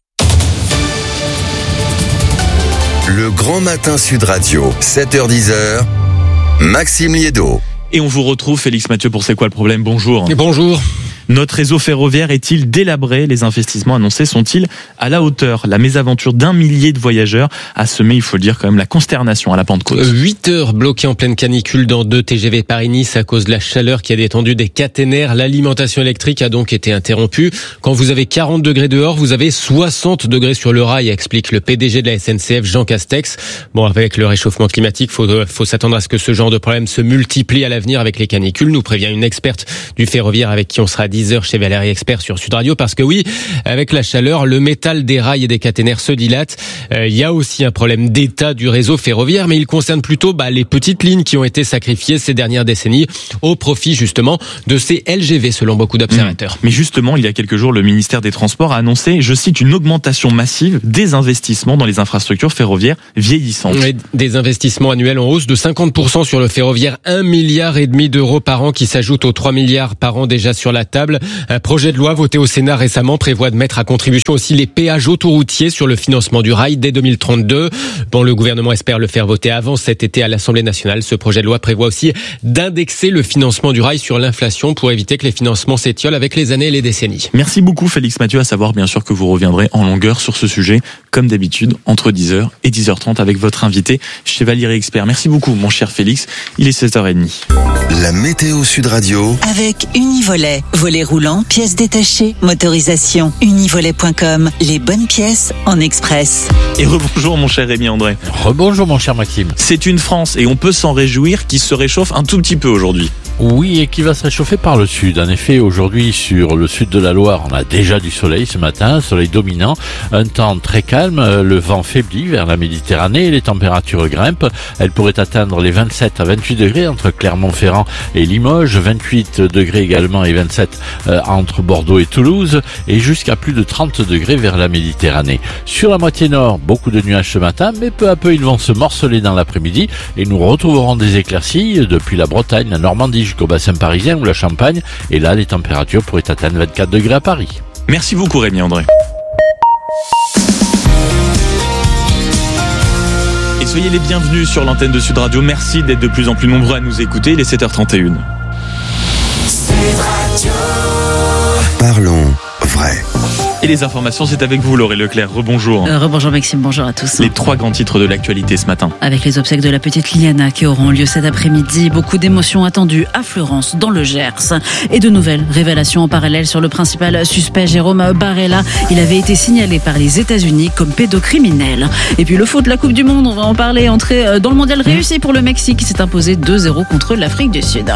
Le Grand Matin Sud Radio, 7h-10h, Maxime Liédo. Et on vous retrouve, Félix Mathieu, pour C'est quoi le problème? Bonjour. Et bonjour. Notre réseau ferroviaire est-il délabré? Les investissements annoncés sont-ils à la hauteur? La mésaventure d'un millier de voyageurs a semé, il faut le dire, quand même la consternation à la Pentecôte. 8 heures bloquées en pleine canicule dans 2 TGV Paris-Nice à cause de la chaleur qui a détendu des caténaires. L'alimentation électrique a donc été interrompue. Quand vous avez 40 degrés dehors, vous avez 60 degrés sur le rail, explique le PDG de la SNCF, Jean Castex. Bon, avec le réchauffement climatique, faut s'attendre à ce que ce genre de problème se multiplie à l'avenir avec les canicules, nous prévient une experte du ferroviaire avec qui on sera à 10h chez Valérie Expert sur Sud Radio, parce que oui, avec la chaleur, le métal des rails et des caténaires se dilate. Il y a aussi un problème d'état du réseau ferroviaire, mais il concerne plutôt les petites lignes qui ont été sacrifiées ces dernières décennies au profit justement de ces LGV, selon beaucoup d'observateurs. Mais justement, il y a quelques jours, le ministère des Transports a annoncé, je cite, une augmentation massive des investissements dans les infrastructures ferroviaires vieillissantes. Et des investissements annuels en hausse de 50% sur le ferroviaire, 1,5 milliard d'euros par an qui s'ajoutent aux 3 milliards par an déjà sur la table. Un projet de loi voté au Sénat récemment prévoit de mettre à contribution aussi les péages autoroutiers sur le financement du rail dès 2032. Bon, le gouvernement espère le faire voter avant cet été à l'Assemblée nationale. Ce projet de loi prévoit aussi d'indexer le financement du rail sur l'inflation pour éviter que les financements s'étiolent avec les années et les décennies. Merci beaucoup Félix Mathieu, à savoir bien sûr que vous reviendrez en longueur sur ce sujet, comme d'habitude, entre 10h et 10h30 avec votre invité chez Valérie Expert. Merci beaucoup mon cher Félix, il est 16h30. La météo Sud Radio. Avec Univolet. Volet roulant, pièces détachées, motorisation. Univolet.com. Les bonnes pièces en express. Et rebonjour mon cher Rémi André. Rebonjour mon cher Maxime. C'est une France et on peut s'en réjouir qui se réchauffe un tout petit peu aujourd'hui. Oui, et qui va se réchauffer par le sud. En effet, aujourd'hui, sur le sud de la Loire, on a déjà du soleil ce matin, soleil dominant, un temps très calme, le vent faiblit vers la Méditerranée et les températures grimpent. Elles pourraient atteindre les 27 à 28 degrés entre Clermont-Ferrand et Limoges, 28 degrés également et 27 entre Bordeaux et Toulouse, et jusqu'à plus de 30 degrés vers la Méditerranée. Sur la moitié nord, beaucoup de nuages ce matin, mais peu à peu, ils vont se morceler dans l'après-midi et nous retrouverons des éclaircies depuis la Bretagne, la Normandie, jusqu'au bassin parisien ou la Champagne, et là les températures pourraient atteindre 24 degrés à Paris. Merci beaucoup Rémi André. Et soyez les bienvenus sur l'antenne de Sud Radio, merci d'être de plus en plus nombreux à nous écouter, il est 7h31. Sud Radio. Parlons vrai. Et les informations, c'est avec vous, Laurie Leclerc. Rebonjour. Rebonjour Maxime, bonjour à tous. Les 3 grands titres de l'actualité ce matin. Avec les obsèques de la petite Liliana qui auront lieu cet après-midi, beaucoup d'émotions attendues à Fleurance, dans le Gers. Et de nouvelles révélations en parallèle sur le principal suspect, Jérôme Barella. Il avait été signalé par les États-Unis comme pédocriminel. Et puis le foot, la Coupe du Monde, on va en parler. Entrée dans le mondial réussi pour le Mexique qui s'est imposé 2-0 contre l'Afrique du Sud.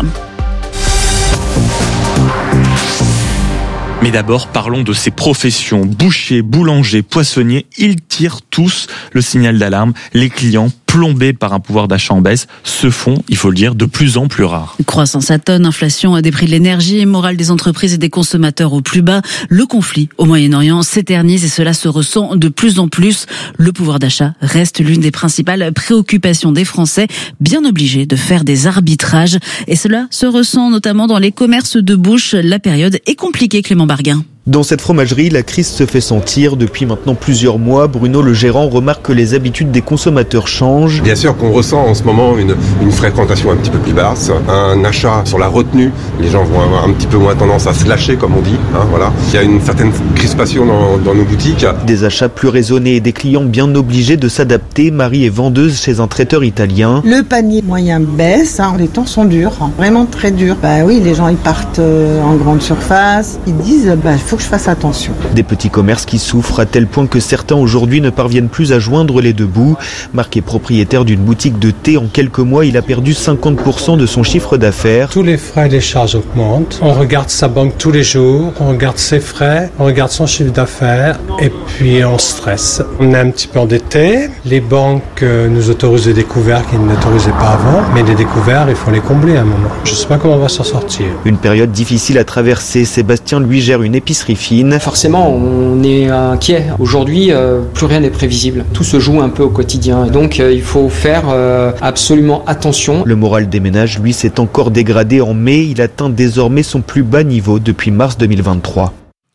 Mais d'abord, parlons de ces professions. Bouchers, boulangers, poissonniers, ils tirent tous le signal d'alarme. Les clients, plombés par un pouvoir d'achat en baisse, se font, il faut le dire, de plus en plus rares. Croissance à tonnes, inflation des prix de l'énergie, morale des entreprises et des consommateurs au plus bas. Le conflit au Moyen-Orient s'éternise et cela se ressent de plus en plus. Le pouvoir d'achat reste l'une des principales préoccupations des Français, bien obligés de faire des arbitrages. Et cela se ressent notamment dans les commerces de bouche. La période est compliquée, Clément Barguin. Dans cette fromagerie, la crise se fait sentir. Depuis maintenant plusieurs mois, Bruno, le gérant, remarque que les habitudes des consommateurs changent. Bien sûr qu'on ressent en ce moment une fréquentation un petit peu plus basse, un achat sur la retenue. Les gens vont avoir un petit peu moins tendance à se lâcher, comme on dit. Voilà. Il y a une certaine crispation dans nos boutiques. Des achats plus raisonnés et des clients bien obligés de s'adapter. Marie est vendeuse chez un traiteur italien. Le panier moyen baisse, les temps sont durs, vraiment très durs. Oui, les gens ils partent en grande surface, ils disent faut que je fasse attention. Des petits commerces qui souffrent à tel point que certains aujourd'hui ne parviennent plus à joindre les deux bouts. Marc est propriétaire d'une boutique de thé. En quelques mois, il a perdu 50% de son chiffre d'affaires. Tous les frais et les charges augmentent. On regarde sa banque tous les jours, on regarde ses frais, on regarde son chiffre d'affaires et puis on stresse. On est un petit peu endetté. Les banques nous autorisent des découverts qu'ils n'autorisaient pas avant, mais les découverts, il faut les combler à un moment. Je ne sais pas comment on va s'en sortir. Une période difficile à traverser. Sébastien, lui, gère une épicerie fine. Forcément, on est inquiet. Aujourd'hui, plus rien n'est prévisible. Tout se joue un peu au quotidien. Donc, il faut faire absolument attention. Le moral des ménages, lui, s'est encore dégradé en mai. Il atteint désormais son plus bas niveau depuis mars 2023.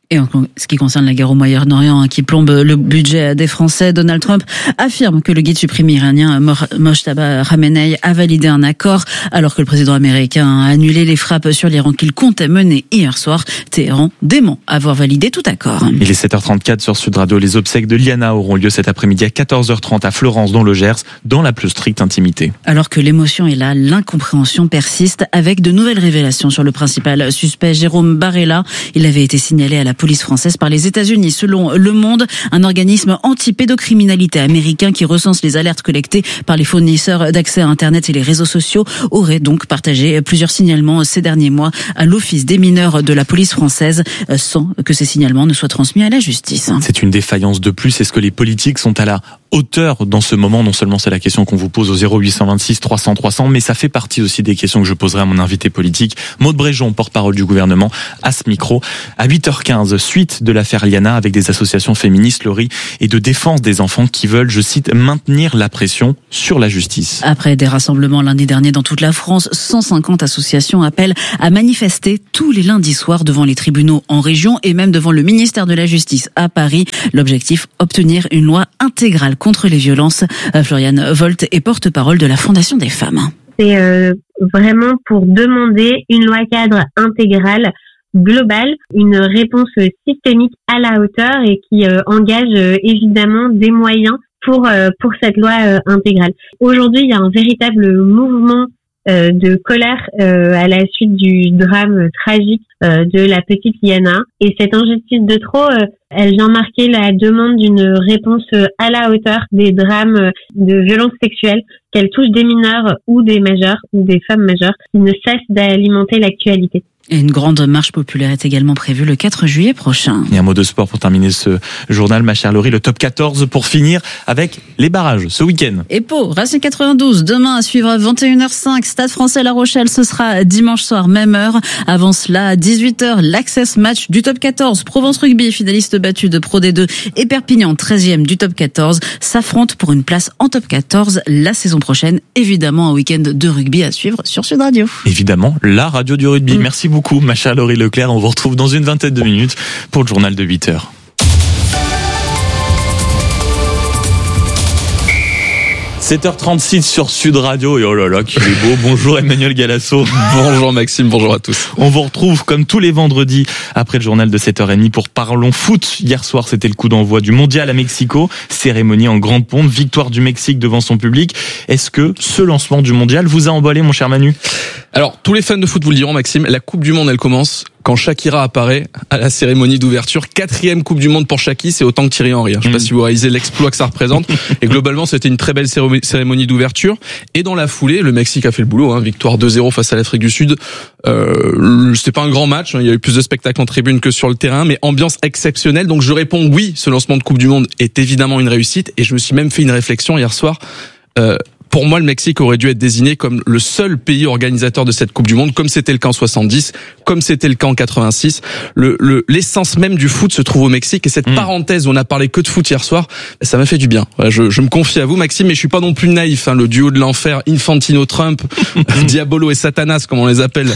Et en ce qui concerne la guerre au Moyen-Orient qui plombe le budget des Français, Donald Trump affirme que le guide suprême iranien Mojtaba Khamenei a validé un accord alors que le président américain a annulé les frappes sur l'Iran qu'il comptait mener hier soir. Téhéran dément avoir validé tout accord. Il est 7h34 sur Sud Radio. Les obsèques de Liana auront lieu cet après-midi à 14h30 à Florence dans le Gers, dans la plus stricte intimité. Alors que l'émotion est là, l'incompréhension persiste avec de nouvelles révélations sur le principal suspect Jérôme Barella. Il avait été signalé à la police française par les États-Unis. Selon Le Monde, un organisme anti-pédocriminalité américain qui recense les alertes collectées par les fournisseurs d'accès à Internet et les réseaux sociaux aurait donc partagé plusieurs signalements ces derniers mois à l'Office des mineurs de la police française sans que ces signalements ne soient transmis à la justice. C'est une défaillance de plus. Est-ce que les politiques sont à la hauteur dans ce moment? Non seulement c'est la question qu'on vous pose au 0826 300 300, mais ça fait partie aussi des questions que je poserai à mon invité politique, Maud Bréjon, porte-parole du gouvernement, à ce micro. À 8h15, suite de l'affaire Liana avec des associations féministes, Laurie, et de défense des enfants qui veulent, je cite, maintenir la pression sur la justice. Après des rassemblements lundi dernier dans toute la France, 150 associations appellent à manifester tous les lundis soirs devant les tribunaux en région et même devant le ministère de la Justice à Paris. L'objectif, obtenir une loi intégrale contre les violences. Floriane Volt est porte-parole de la Fondation des femmes. C'est vraiment pour demander une loi cadre intégrale, globale, une réponse systémique à la hauteur et qui engage évidemment des moyens pour cette loi intégrale. Aujourd'hui, il y a un véritable mouvement de colère à la suite du drame tragique de la petite Liana. Et cette injustice de trop, elle vient marquer la demande d'une réponse à la hauteur des drames de violences sexuelles, qu'elles touchent des mineurs ou des majeurs ou des femmes majeures, qui ne cessent d'alimenter l'actualité. Et une grande marche populaire est également prévue le 4 juillet prochain. Et un mot de sport pour terminer ce journal, ma chère Laurie, le top 14 pour finir avec les barrages ce week-end. Et Pau, Racing 92, demain à suivre à 21h05, Stade Français La Rochelle, ce sera dimanche soir, même heure. Avant cela, à 18h, l'access match du top 14. Provence Rugby, finaliste battu de Pro D2, et Perpignan, 13e du top 14, s'affrontent pour une place en top 14 la saison prochaine. Évidemment, un week-end de rugby à suivre sur Sud Radio. Évidemment, la radio du rugby. Merci beaucoup, ma chère Laurie Leclerc. On vous retrouve dans une vingtaine de minutes pour le journal de 8h. « 7h36 sur Sud Radio. Et oh là là, qu'il est beau. Bonjour Emmanuel Galasso. Bonjour Maxime, bonjour à tous. On vous retrouve comme tous les vendredis après le journal de 7h30 pour Parlons Foot. Hier soir, c'était le coup d'envoi du Mondial à Mexico. Cérémonie en grande pompe, victoire du Mexique devant son public. Est-ce que ce lancement du Mondial vous a emballé, mon cher Manu ? Alors, tous les fans de foot vous le diront, Maxime, la Coupe du Monde, elle commence quand Shakira apparaît à la cérémonie d'ouverture. 4e Coupe du Monde pour Shaki, c'est autant que Thierry Henry. Je sais pas si vous réalisez l'exploit que ça représente. Et globalement, c'était une très belle cérémonie d'ouverture. Et dans la foulée, le Mexique a fait le boulot. Victoire 2-0 face à l'Afrique du Sud. C'était pas un grand match. Il y a eu plus de spectacles en tribune que sur le terrain, mais ambiance exceptionnelle. Donc je réponds oui, ce lancement de Coupe du Monde est évidemment une réussite. Et je me suis même fait une réflexion hier soir. Pour moi, le Mexique aurait dû être désigné comme le seul pays organisateur de cette Coupe du Monde, comme c'était le cas en 70, comme c'était le cas en 86. L'essence même du foot se trouve au Mexique, et cette parenthèse où on a parlé que de foot hier soir, ça m'a fait du bien. Voilà, je me confie à vous, Maxime, mais je suis pas non plus naïf. Le duo de l'enfer, Infantino-Trump, Diabolo et Satanas, comme on les appelle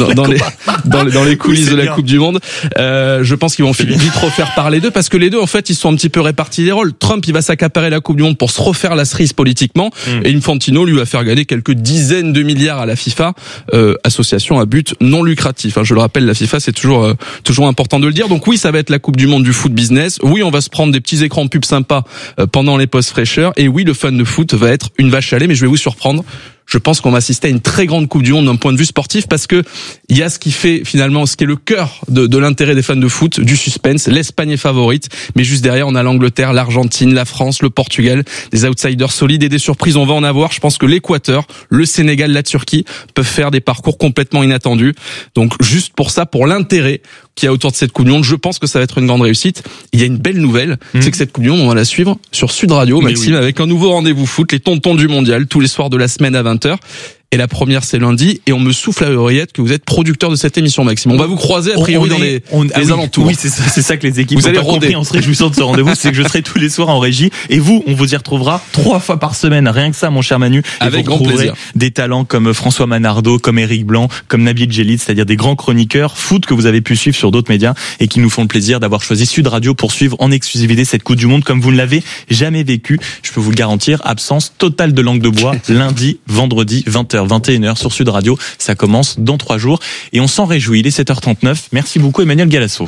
dans les coulisses de la Coupe du Monde. Je pense qu'ils vont vite refaire parler d'eux, parce que les deux, en fait, ils sont un petit peu répartis les rôles. Trump, il va s'accaparer la Coupe du Monde pour se refaire la cerise politiquement, et Infantino lui va faire gagner quelques dizaines de milliards à la FIFA, association à but non lucratif. Je le rappelle, la FIFA, c'est toujours important de le dire. Donc oui, ça va être la Coupe du Monde du foot business. Oui, on va se prendre des petits écrans pubs sympas pendant les pauses fraîcheurs. Et oui, le fan de foot va être une vache à lait, mais je vais vous surprendre. Je pense qu'on va assister à une très grande Coupe du Monde d'un point de vue sportif, parce que il y a ce qui fait finalement, ce qui est le cœur de l'intérêt des fans de foot, du suspense. L'Espagne est favorite, mais juste derrière, on a l'Angleterre, l'Argentine, la France, le Portugal, des outsiders solides et des surprises. On va en avoir. Je pense que l'Équateur, le Sénégal, la Turquie peuvent faire des parcours complètement inattendus. Donc juste pour ça, pour l'intérêt qu'il y a autour de cette Coupe du Monde, je pense que ça va être une grande réussite. Il y a une belle nouvelle, c'est que cette Coupe du Monde, on va la suivre sur Sud Radio, Maxime, avec un nouveau rendez-vous foot, les tontons du mondial, tous les soirs de la semaine à 20h. et la première c'est lundi, et on me souffle à l'oreillette que vous êtes producteur de cette émission, Maxime. On va vous croiser a priori dans les alentours. Oui, c'est ça que les équipes vous ont allez pas compris en se réjouissant de ce rendez-vous, c'est que je serai tous les soirs en régie, et vous, on vous y retrouvera 3 fois par semaine, rien que ça, mon cher Manu. Et avec vous grand retrouverez plaisir. des talents comme François Manardo, comme Éric Blanc, comme Nabil Djellit, c'est-à-dire des grands chroniqueurs foot que vous avez pu suivre sur d'autres médias et qui nous font le plaisir d'avoir choisi Sud Radio pour suivre en exclusivité cette Coupe du Monde comme vous ne l'avez jamais vécu. Je peux vous le garantir, absence totale de langue de bois, lundi, vendredi, 20h, 21h sur Sud Radio. Ça commence dans 3 jours et on s'en réjouit. Il est 7h39. Merci beaucoup Emmanuel Galasso.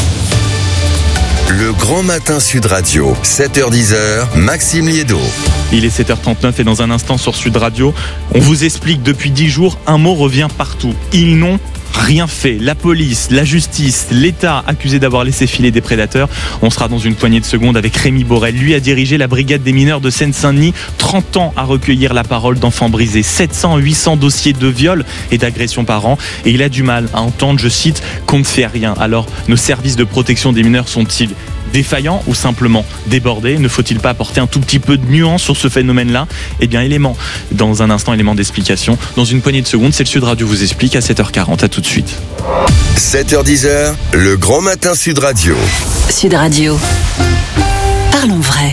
Le Grand Matin Sud Radio, 7h-10h, Maxime Liédo. Il est 7h39 et dans un instant sur Sud Radio, on vous explique depuis 10 jours, un mot revient partout. Ils n'ont rien fait. La police, la justice, l'État accusé d'avoir laissé filer des prédateurs. On sera dans une poignée de secondes avec Rémi Borel. Lui a dirigé la brigade des mineurs de Seine-Saint-Denis. 30 ans à recueillir la parole d'enfants brisés. 700-800 dossiers de viol et d'agression par an. Et il a du mal à entendre, je cite, qu'on ne fait rien. Alors, nos services de protection des mineurs sont-ils défaillants ou simplement débordés? Ne faut-il pas apporter un tout petit peu de nuance sur ce phénomène-là? Eh bien, dans un instant, élément d'explication. Dans une poignée de secondes, c'est le Sud Radio vous explique à 7h40. À tout de suite. 7h-10h, le Grand Matin Sud Radio. Sud Radio. Parlons vrai.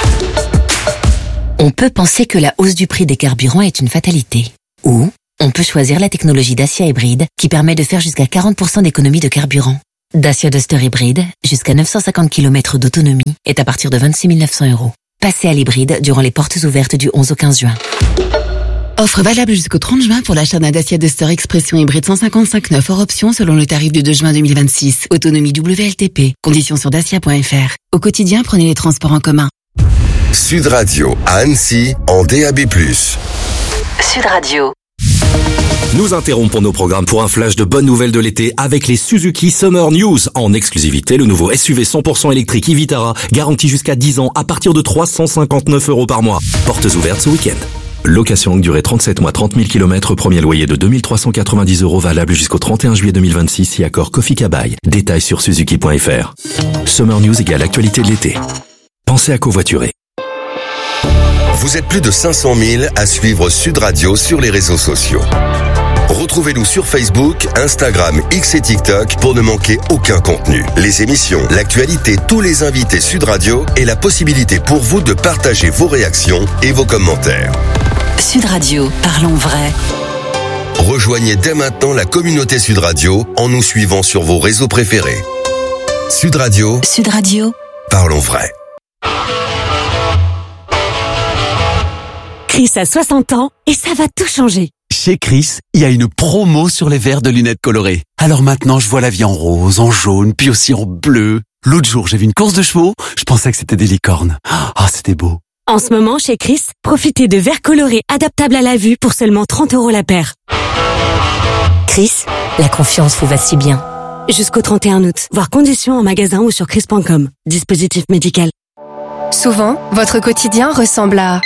On peut penser que la hausse du prix des carburants est une fatalité. Ou on peut choisir la technologie Dacia hybride qui permet de faire jusqu'à 40% d'économie de carburant. Dacia Duster hybride, jusqu'à 950 km d'autonomie, est à partir de 26 900 €. Passez à l'hybride durant les portes ouvertes du 11 au 15 juin. Offre valable jusqu'au 30 juin pour l'achat d'un Dacia Duster Expression hybride 155/9 hors option selon le tarif du 2 juin 2026. Autonomie WLTP. Conditions sur dacia.fr. Au quotidien, prenez les transports en commun. Sud Radio à Annecy en DAB+. Sud Radio. Nous interrompons nos programmes pour un flash de bonnes nouvelles de l'été avec les Suzuki Summer News. En exclusivité, le nouveau SUV 100% électrique e-Vitara, garanti jusqu'à 10 ans à partir de 359 € par mois. Portes ouvertes ce week-end. Location longue durée 37 mois, 30 000 km, premier loyer de 2390 € valable jusqu'au 31 juillet 2026 si accord Kofi Kabai. Détails sur suzuki.fr. Summer News égale actualité de l'été. Pensez à covoiturer. Vous êtes plus de 500 000 à suivre Sud Radio sur les réseaux sociaux. Retrouvez-nous sur Facebook, Instagram, X et TikTok pour ne manquer aucun contenu. Les émissions, l'actualité, tous les invités Sud Radio et la possibilité pour vous de partager vos réactions et vos commentaires. Sud Radio, parlons vrai. Rejoignez dès maintenant la communauté Sud Radio en nous suivant sur vos réseaux préférés. Sud Radio. Sud Radio. Parlons vrai. Chris a 60 ans et ça va tout changer. Chez Chris, il y a une promo sur les verres de lunettes colorées. Alors maintenant, je vois la vie en rose, en jaune, puis aussi en bleu. L'autre jour, j'ai vu une course de chevaux, je pensais que c'était des licornes. Ah, c'était beau. En ce moment, chez Chris, profitez de verres colorés adaptables à la vue pour seulement 30 € la paire. Chris, la confiance vous va si bien. Jusqu'au 31 août. Voir conditions en magasin ou sur chris.com. Dispositif médical. Souvent, votre quotidien ressemble à...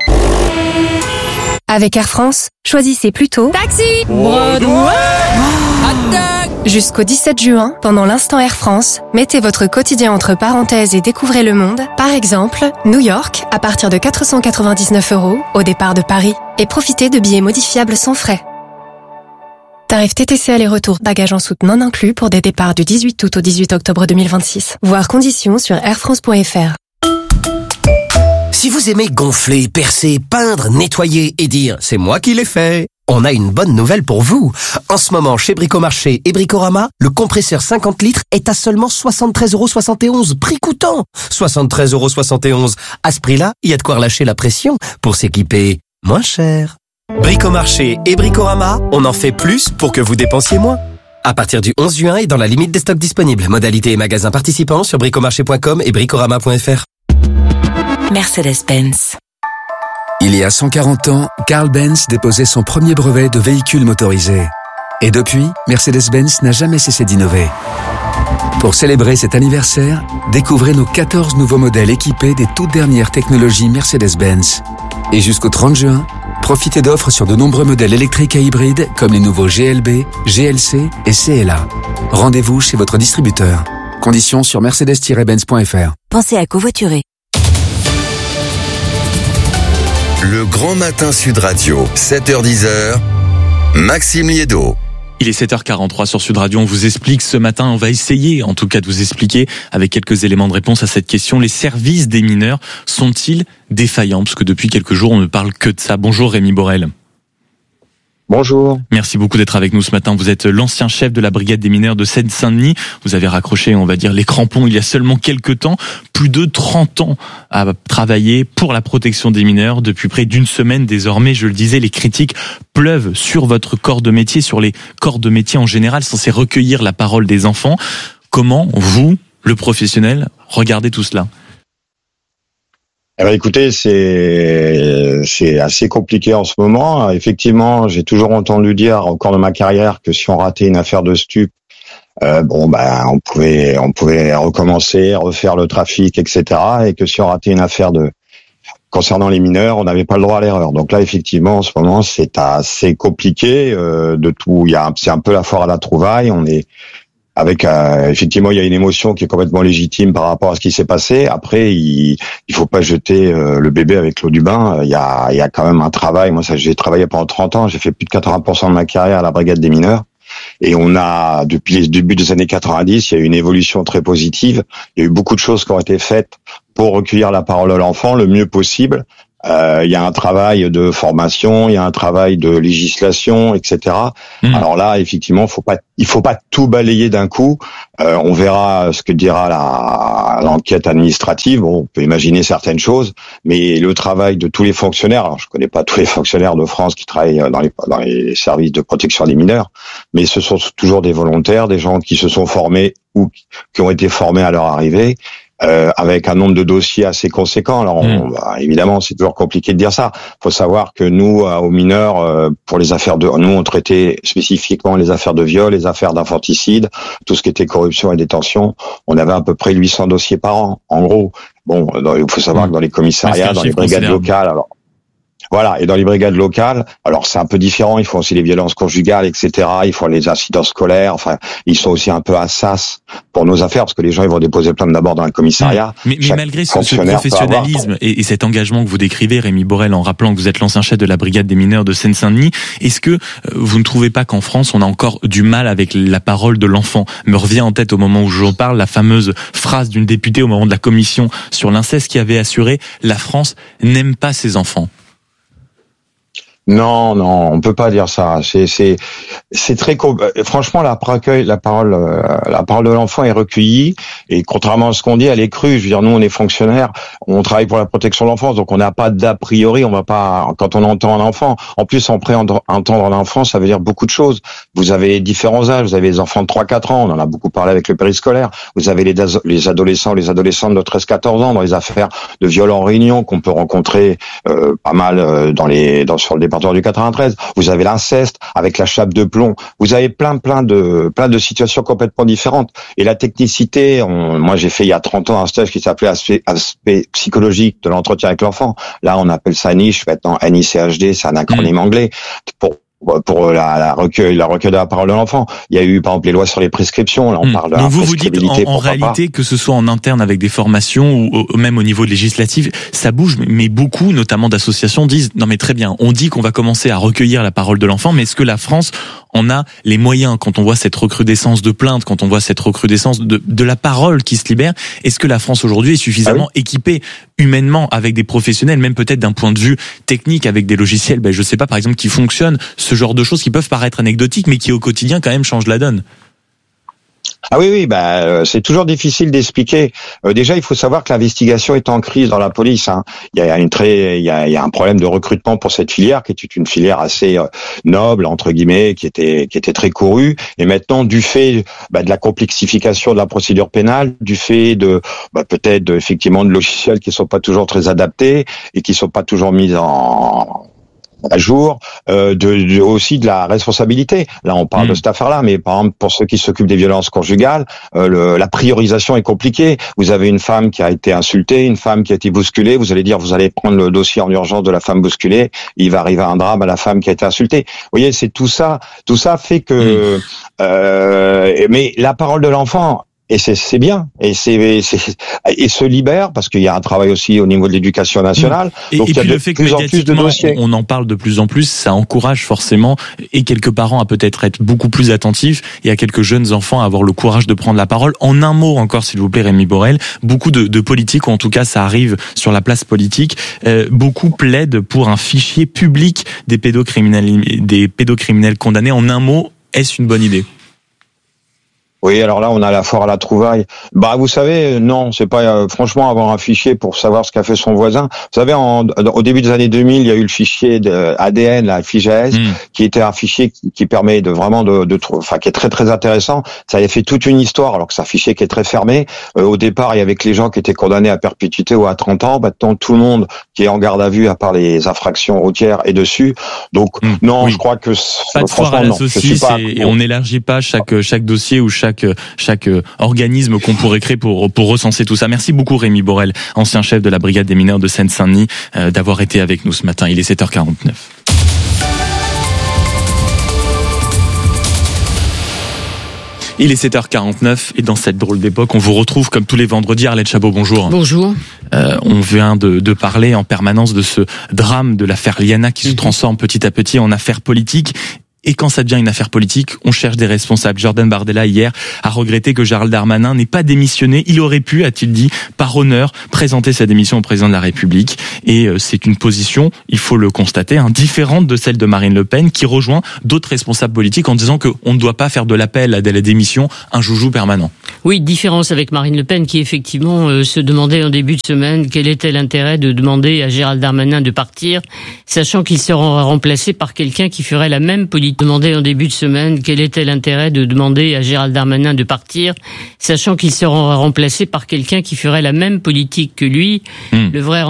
Avec Air France, choisissez plutôt Taxi Broadway. Jusqu'au 17 juin, pendant l'instant Air France, mettez votre quotidien entre parenthèses et découvrez le monde. Par exemple, New York, à partir de 499 € au départ de Paris. Et profitez de billets modifiables sans frais. Tarif TTC aller-retour, bagages en soute non inclus pour des départs du 18 août au 18 octobre 2026. Voir conditions sur airfrance.fr. Si vous aimez gonfler, percer, peindre, nettoyer et dire « c'est moi qui l'ai fait », on a une bonne nouvelle pour vous. En ce moment, chez Bricomarché et Bricorama, le compresseur 50 litres est à seulement 73,71 €, prix coûtant. 73,71 €. À ce prix-là, il y a de quoi relâcher la pression pour s'équiper moins cher. Bricomarché et Bricorama, on en fait plus pour que vous dépensiez moins. À partir du 11 juin et dans la limite des stocks disponibles. Modalités et magasins participants sur bricomarché.com et bricorama.fr. Mercedes-Benz. Il y a 140 ans, Carl Benz déposait son premier brevet de véhicule motorisé. Et depuis, Mercedes-Benz n'a jamais cessé d'innover. Pour célébrer cet anniversaire, découvrez nos 14 nouveaux modèles équipés des toutes dernières technologies Mercedes-Benz. Et jusqu'au 30 juin, profitez d'offres sur de nombreux modèles électriques et hybrides comme les nouveaux GLB, GLC et CLA. Rendez-vous chez votre distributeur. Conditions sur mercedes-benz.fr. Pensez à covoiturer. Le Grand Matin Sud Radio, 7h-10h, Maxime Liédo. Il est 7h43 sur Sud Radio, on vous explique ce matin, on va essayer en tout cas de vous expliquer avec quelques éléments de réponse à cette question. Les services des mineurs sont-ils défaillants? Parce que depuis quelques jours on ne parle que de ça. Bonjour Rémi Borel. Bonjour. Merci beaucoup d'être avec nous ce matin. Vous êtes l'ancien chef de la brigade des mineurs de Seine-Saint-Denis. Vous avez raccroché, on va dire, les crampons il y a seulement quelques temps. Plus de 30 ans à travailler pour la protection des mineurs. Depuis près d'une semaine désormais, je le disais, les critiques pleuvent sur votre corps de métier, sur les corps de métier en général, censés recueillir la parole des enfants. Comment vous, le professionnel, regardez tout cela ? Eh ben, écoutez, c'est assez compliqué en ce moment. Effectivement, j'ai toujours entendu dire au cours de ma carrière que si on ratait une affaire de stup, on pouvait recommencer, refaire le trafic, etc. Et que si on ratait une affaire concernant les mineurs, on n'avait pas le droit à l'erreur. Donc là, effectivement, en ce moment, c'est assez compliqué de tout. C'est un peu la foire à la trouvaille. On est avec effectivement, il y a une émotion qui est complètement légitime par rapport à ce qui s'est passé. Après, il faut pas jeter le bébé avec l'eau du bain. Il y a quand même un travail. Moi, j'ai travaillé pendant 30 ans. J'ai fait plus de 80% de ma carrière à la brigade des mineurs. Et on a, depuis le début des années 90, il y a eu une évolution très positive. Il y a eu beaucoup de choses qui ont été faites pour recueillir la parole de l'enfant le mieux possible. Il y a un travail de formation, il y a un travail de législation, etc. Alors là, effectivement, il faut pas tout balayer d'un coup. On verra ce que dira l'enquête administrative. Bon, on peut imaginer certaines choses, mais le travail de tous les fonctionnaires, alors je connais pas tous les fonctionnaires de France qui travaillent dans les services de protection des mineurs, mais ce sont toujours des volontaires, des gens qui se sont formés ou qui ont été formés à leur arrivée. Avec un nombre de dossiers assez conséquent. Alors, évidemment, c'est toujours compliqué de dire ça. Faut savoir que nous, aux mineurs, pour les affaires nous, on traitait spécifiquement les affaires de viol, les affaires d'infanticide, tout ce qui était corruption et détention. On avait à peu près 800 dossiers par an, en gros. Bon, il faut savoir que dans les commissariats, dans les brigades locales, alors, voilà, et dans les brigades locales, alors c'est un peu différent, il faut aussi les violences conjugales, etc., il faut les incidents scolaires, enfin, ils sont aussi un peu à sas pour nos affaires, parce que les gens, ils vont déposer plainte d'abord dans le commissariat. Mais malgré ce professionnalisme et cet engagement que vous décrivez, Rémi Borel, en rappelant que vous êtes l'ancien chef de la brigade des mineurs de Seine-Saint-Denis, est-ce que vous ne trouvez pas qu'en France, on a encore du mal avec la parole de l'enfant? Me revient en tête au moment où j'en parle la fameuse phrase d'une députée au moment de la commission sur l'inceste qui avait assuré « La France n'aime pas ses enfants ». Non, on peut pas dire ça. C'est très franchement la parole de l'enfant est recueillie et contrairement à ce qu'on dit, elle est crue. Je veux dire, nous on est fonctionnaires, on travaille pour la protection de l'enfance, donc on n'a pas d'a priori. On va pas quand on entend un enfant. En plus, entendre un enfant, ça veut dire beaucoup de choses. Vous avez différents âges. Vous avez les enfants de 3-4 ans. On en a beaucoup parlé avec le périscolaire. Vous avez les adolescents, les adolescentes de 13-14 ans dans les affaires de viol en réunion qu'on peut rencontrer pas mal sur le département du 93, vous avez l'inceste avec la chape de plomb, vous avez plein de situations complètement différentes. Et la technicité, moi j'ai fait il y a 30 ans un stage qui s'appelait aspect psychologique de l'entretien avec l'enfant. Là on appelle ça NICH, maintenant NICHD, c'est un acronyme anglais pour la recueil de la parole de l'enfant. Il y a eu par exemple les lois sur les prescriptions, là on parle de la prescriptibilité. Donc vous dites en réalité que ce soit en interne avec des formations ou même au niveau législatif, ça bouge, mais beaucoup, notamment d'associations, disent non mais très bien, on dit qu'on va commencer à recueillir la parole de l'enfant, mais est-ce que la France en a les moyens? Quand on voit cette recrudescence de plaintes, quand on voit cette recrudescence de la parole qui se libère, est-ce que la France aujourd'hui est suffisamment équipée humainement avec des professionnels, même peut-être d'un point de vue technique avec des logiciels, je sais pas, par exemple, qui fonctionnent, ce genre de choses qui peuvent paraître anecdotiques, mais qui au quotidien quand même changent la donne? Ah oui, c'est toujours difficile d'expliquer. Déjà, il faut savoir que l'investigation est en crise dans la police. Il y a un problème de recrutement pour cette filière, qui est une filière assez noble entre guillemets, qui était très courue. Et maintenant, du fait de la complexification de la procédure pénale, du fait de peut-être effectivement de logiciels qui sont pas toujours très adaptés et qui sont pas toujours mis à jour, aussi de la responsabilité. Là, on parle de cette affaire-là, mais par exemple, pour ceux qui s'occupent des violences conjugales, la priorisation est compliquée. Vous avez une femme qui a été insultée, une femme qui a été bousculée, vous allez dire, vous allez prendre le dossier en urgence de la femme bousculée, il va arriver un drame à la femme qui a été insultée. Vous voyez, c'est tout ça fait que... mais la parole de l'enfant, Et c'est bien, et se libère parce qu'il y a un travail aussi au niveau de l'éducation nationale. Donc il y a de plus en plus de dossiers. On en parle de plus en plus, ça encourage forcément et quelques parents à peut-être être beaucoup plus attentifs et à quelques jeunes enfants à avoir le courage de prendre la parole. En un mot encore, s'il vous plaît, Rémi Borel, beaucoup de politiques, ou en tout cas ça arrive sur la place politique, beaucoup plaident pour un fichier public des pédocriminels condamnés. En un mot, est-ce une bonne idée ? Oui, alors là, on a la foire à la trouvaille. Bah, vous savez, non, c'est pas, franchement, avoir un fichier pour savoir ce qu'a fait son voisin. Vous savez, au début des années 2000, il y a eu le fichier de ADN, la FIGES, qui était un fichier qui permet de vraiment qui est très, très intéressant. Ça avait fait toute une histoire, alors que c'est un fichier qui est très fermé. Au départ, il y avait que les gens qui étaient condamnés à perpétuité ou à 30 ans. Maintenant, tout le monde qui est en garde à vue, à part les infractions routières, est dessus. Donc, non, je crois que, pas de foire à la saucisse et on n'élargit pas chaque dossier ou chaque organisme qu'on pourrait créer pour recenser tout ça. Merci beaucoup Rémi Borel, ancien chef de la brigade des mineurs de Seine-Saint-Denis, d'avoir été avec nous ce matin. Il est 7h49. Il est 7h49 et dans cette drôle d'époque, on vous retrouve comme tous les vendredis. Arlette Chabot, bonjour. Bonjour. On vient de parler en permanence de ce drame de l'affaire Liana qui se transforme petit à petit en affaire politique. Et quand ça devient une affaire politique, on cherche des responsables. Jordan Bardella, hier, a regretté que Gérald Darmanin n'ait pas démissionné. Il aurait pu, a-t-il dit, par honneur, présenter sa démission au président de la République. Et c'est une position, il faut le constater, différente de celle de Marine Le Pen, qui rejoint d'autres responsables politiques en disant qu'on ne doit pas faire de l'appel à la démission un joujou permanent. Oui, différence avec Marine Le Pen, qui effectivement se demandait en début de semaine quel était l'intérêt de demander à Gérald Darmanin de partir, sachant qu'il sera remplacé par quelqu'un qui ferait la même politique. Demandé en début de semaine quel était l'intérêt de demander à Gérald Darmanin de partir, sachant qu'il sera remplacé par quelqu'un qui ferait la même politique que lui. Le vrai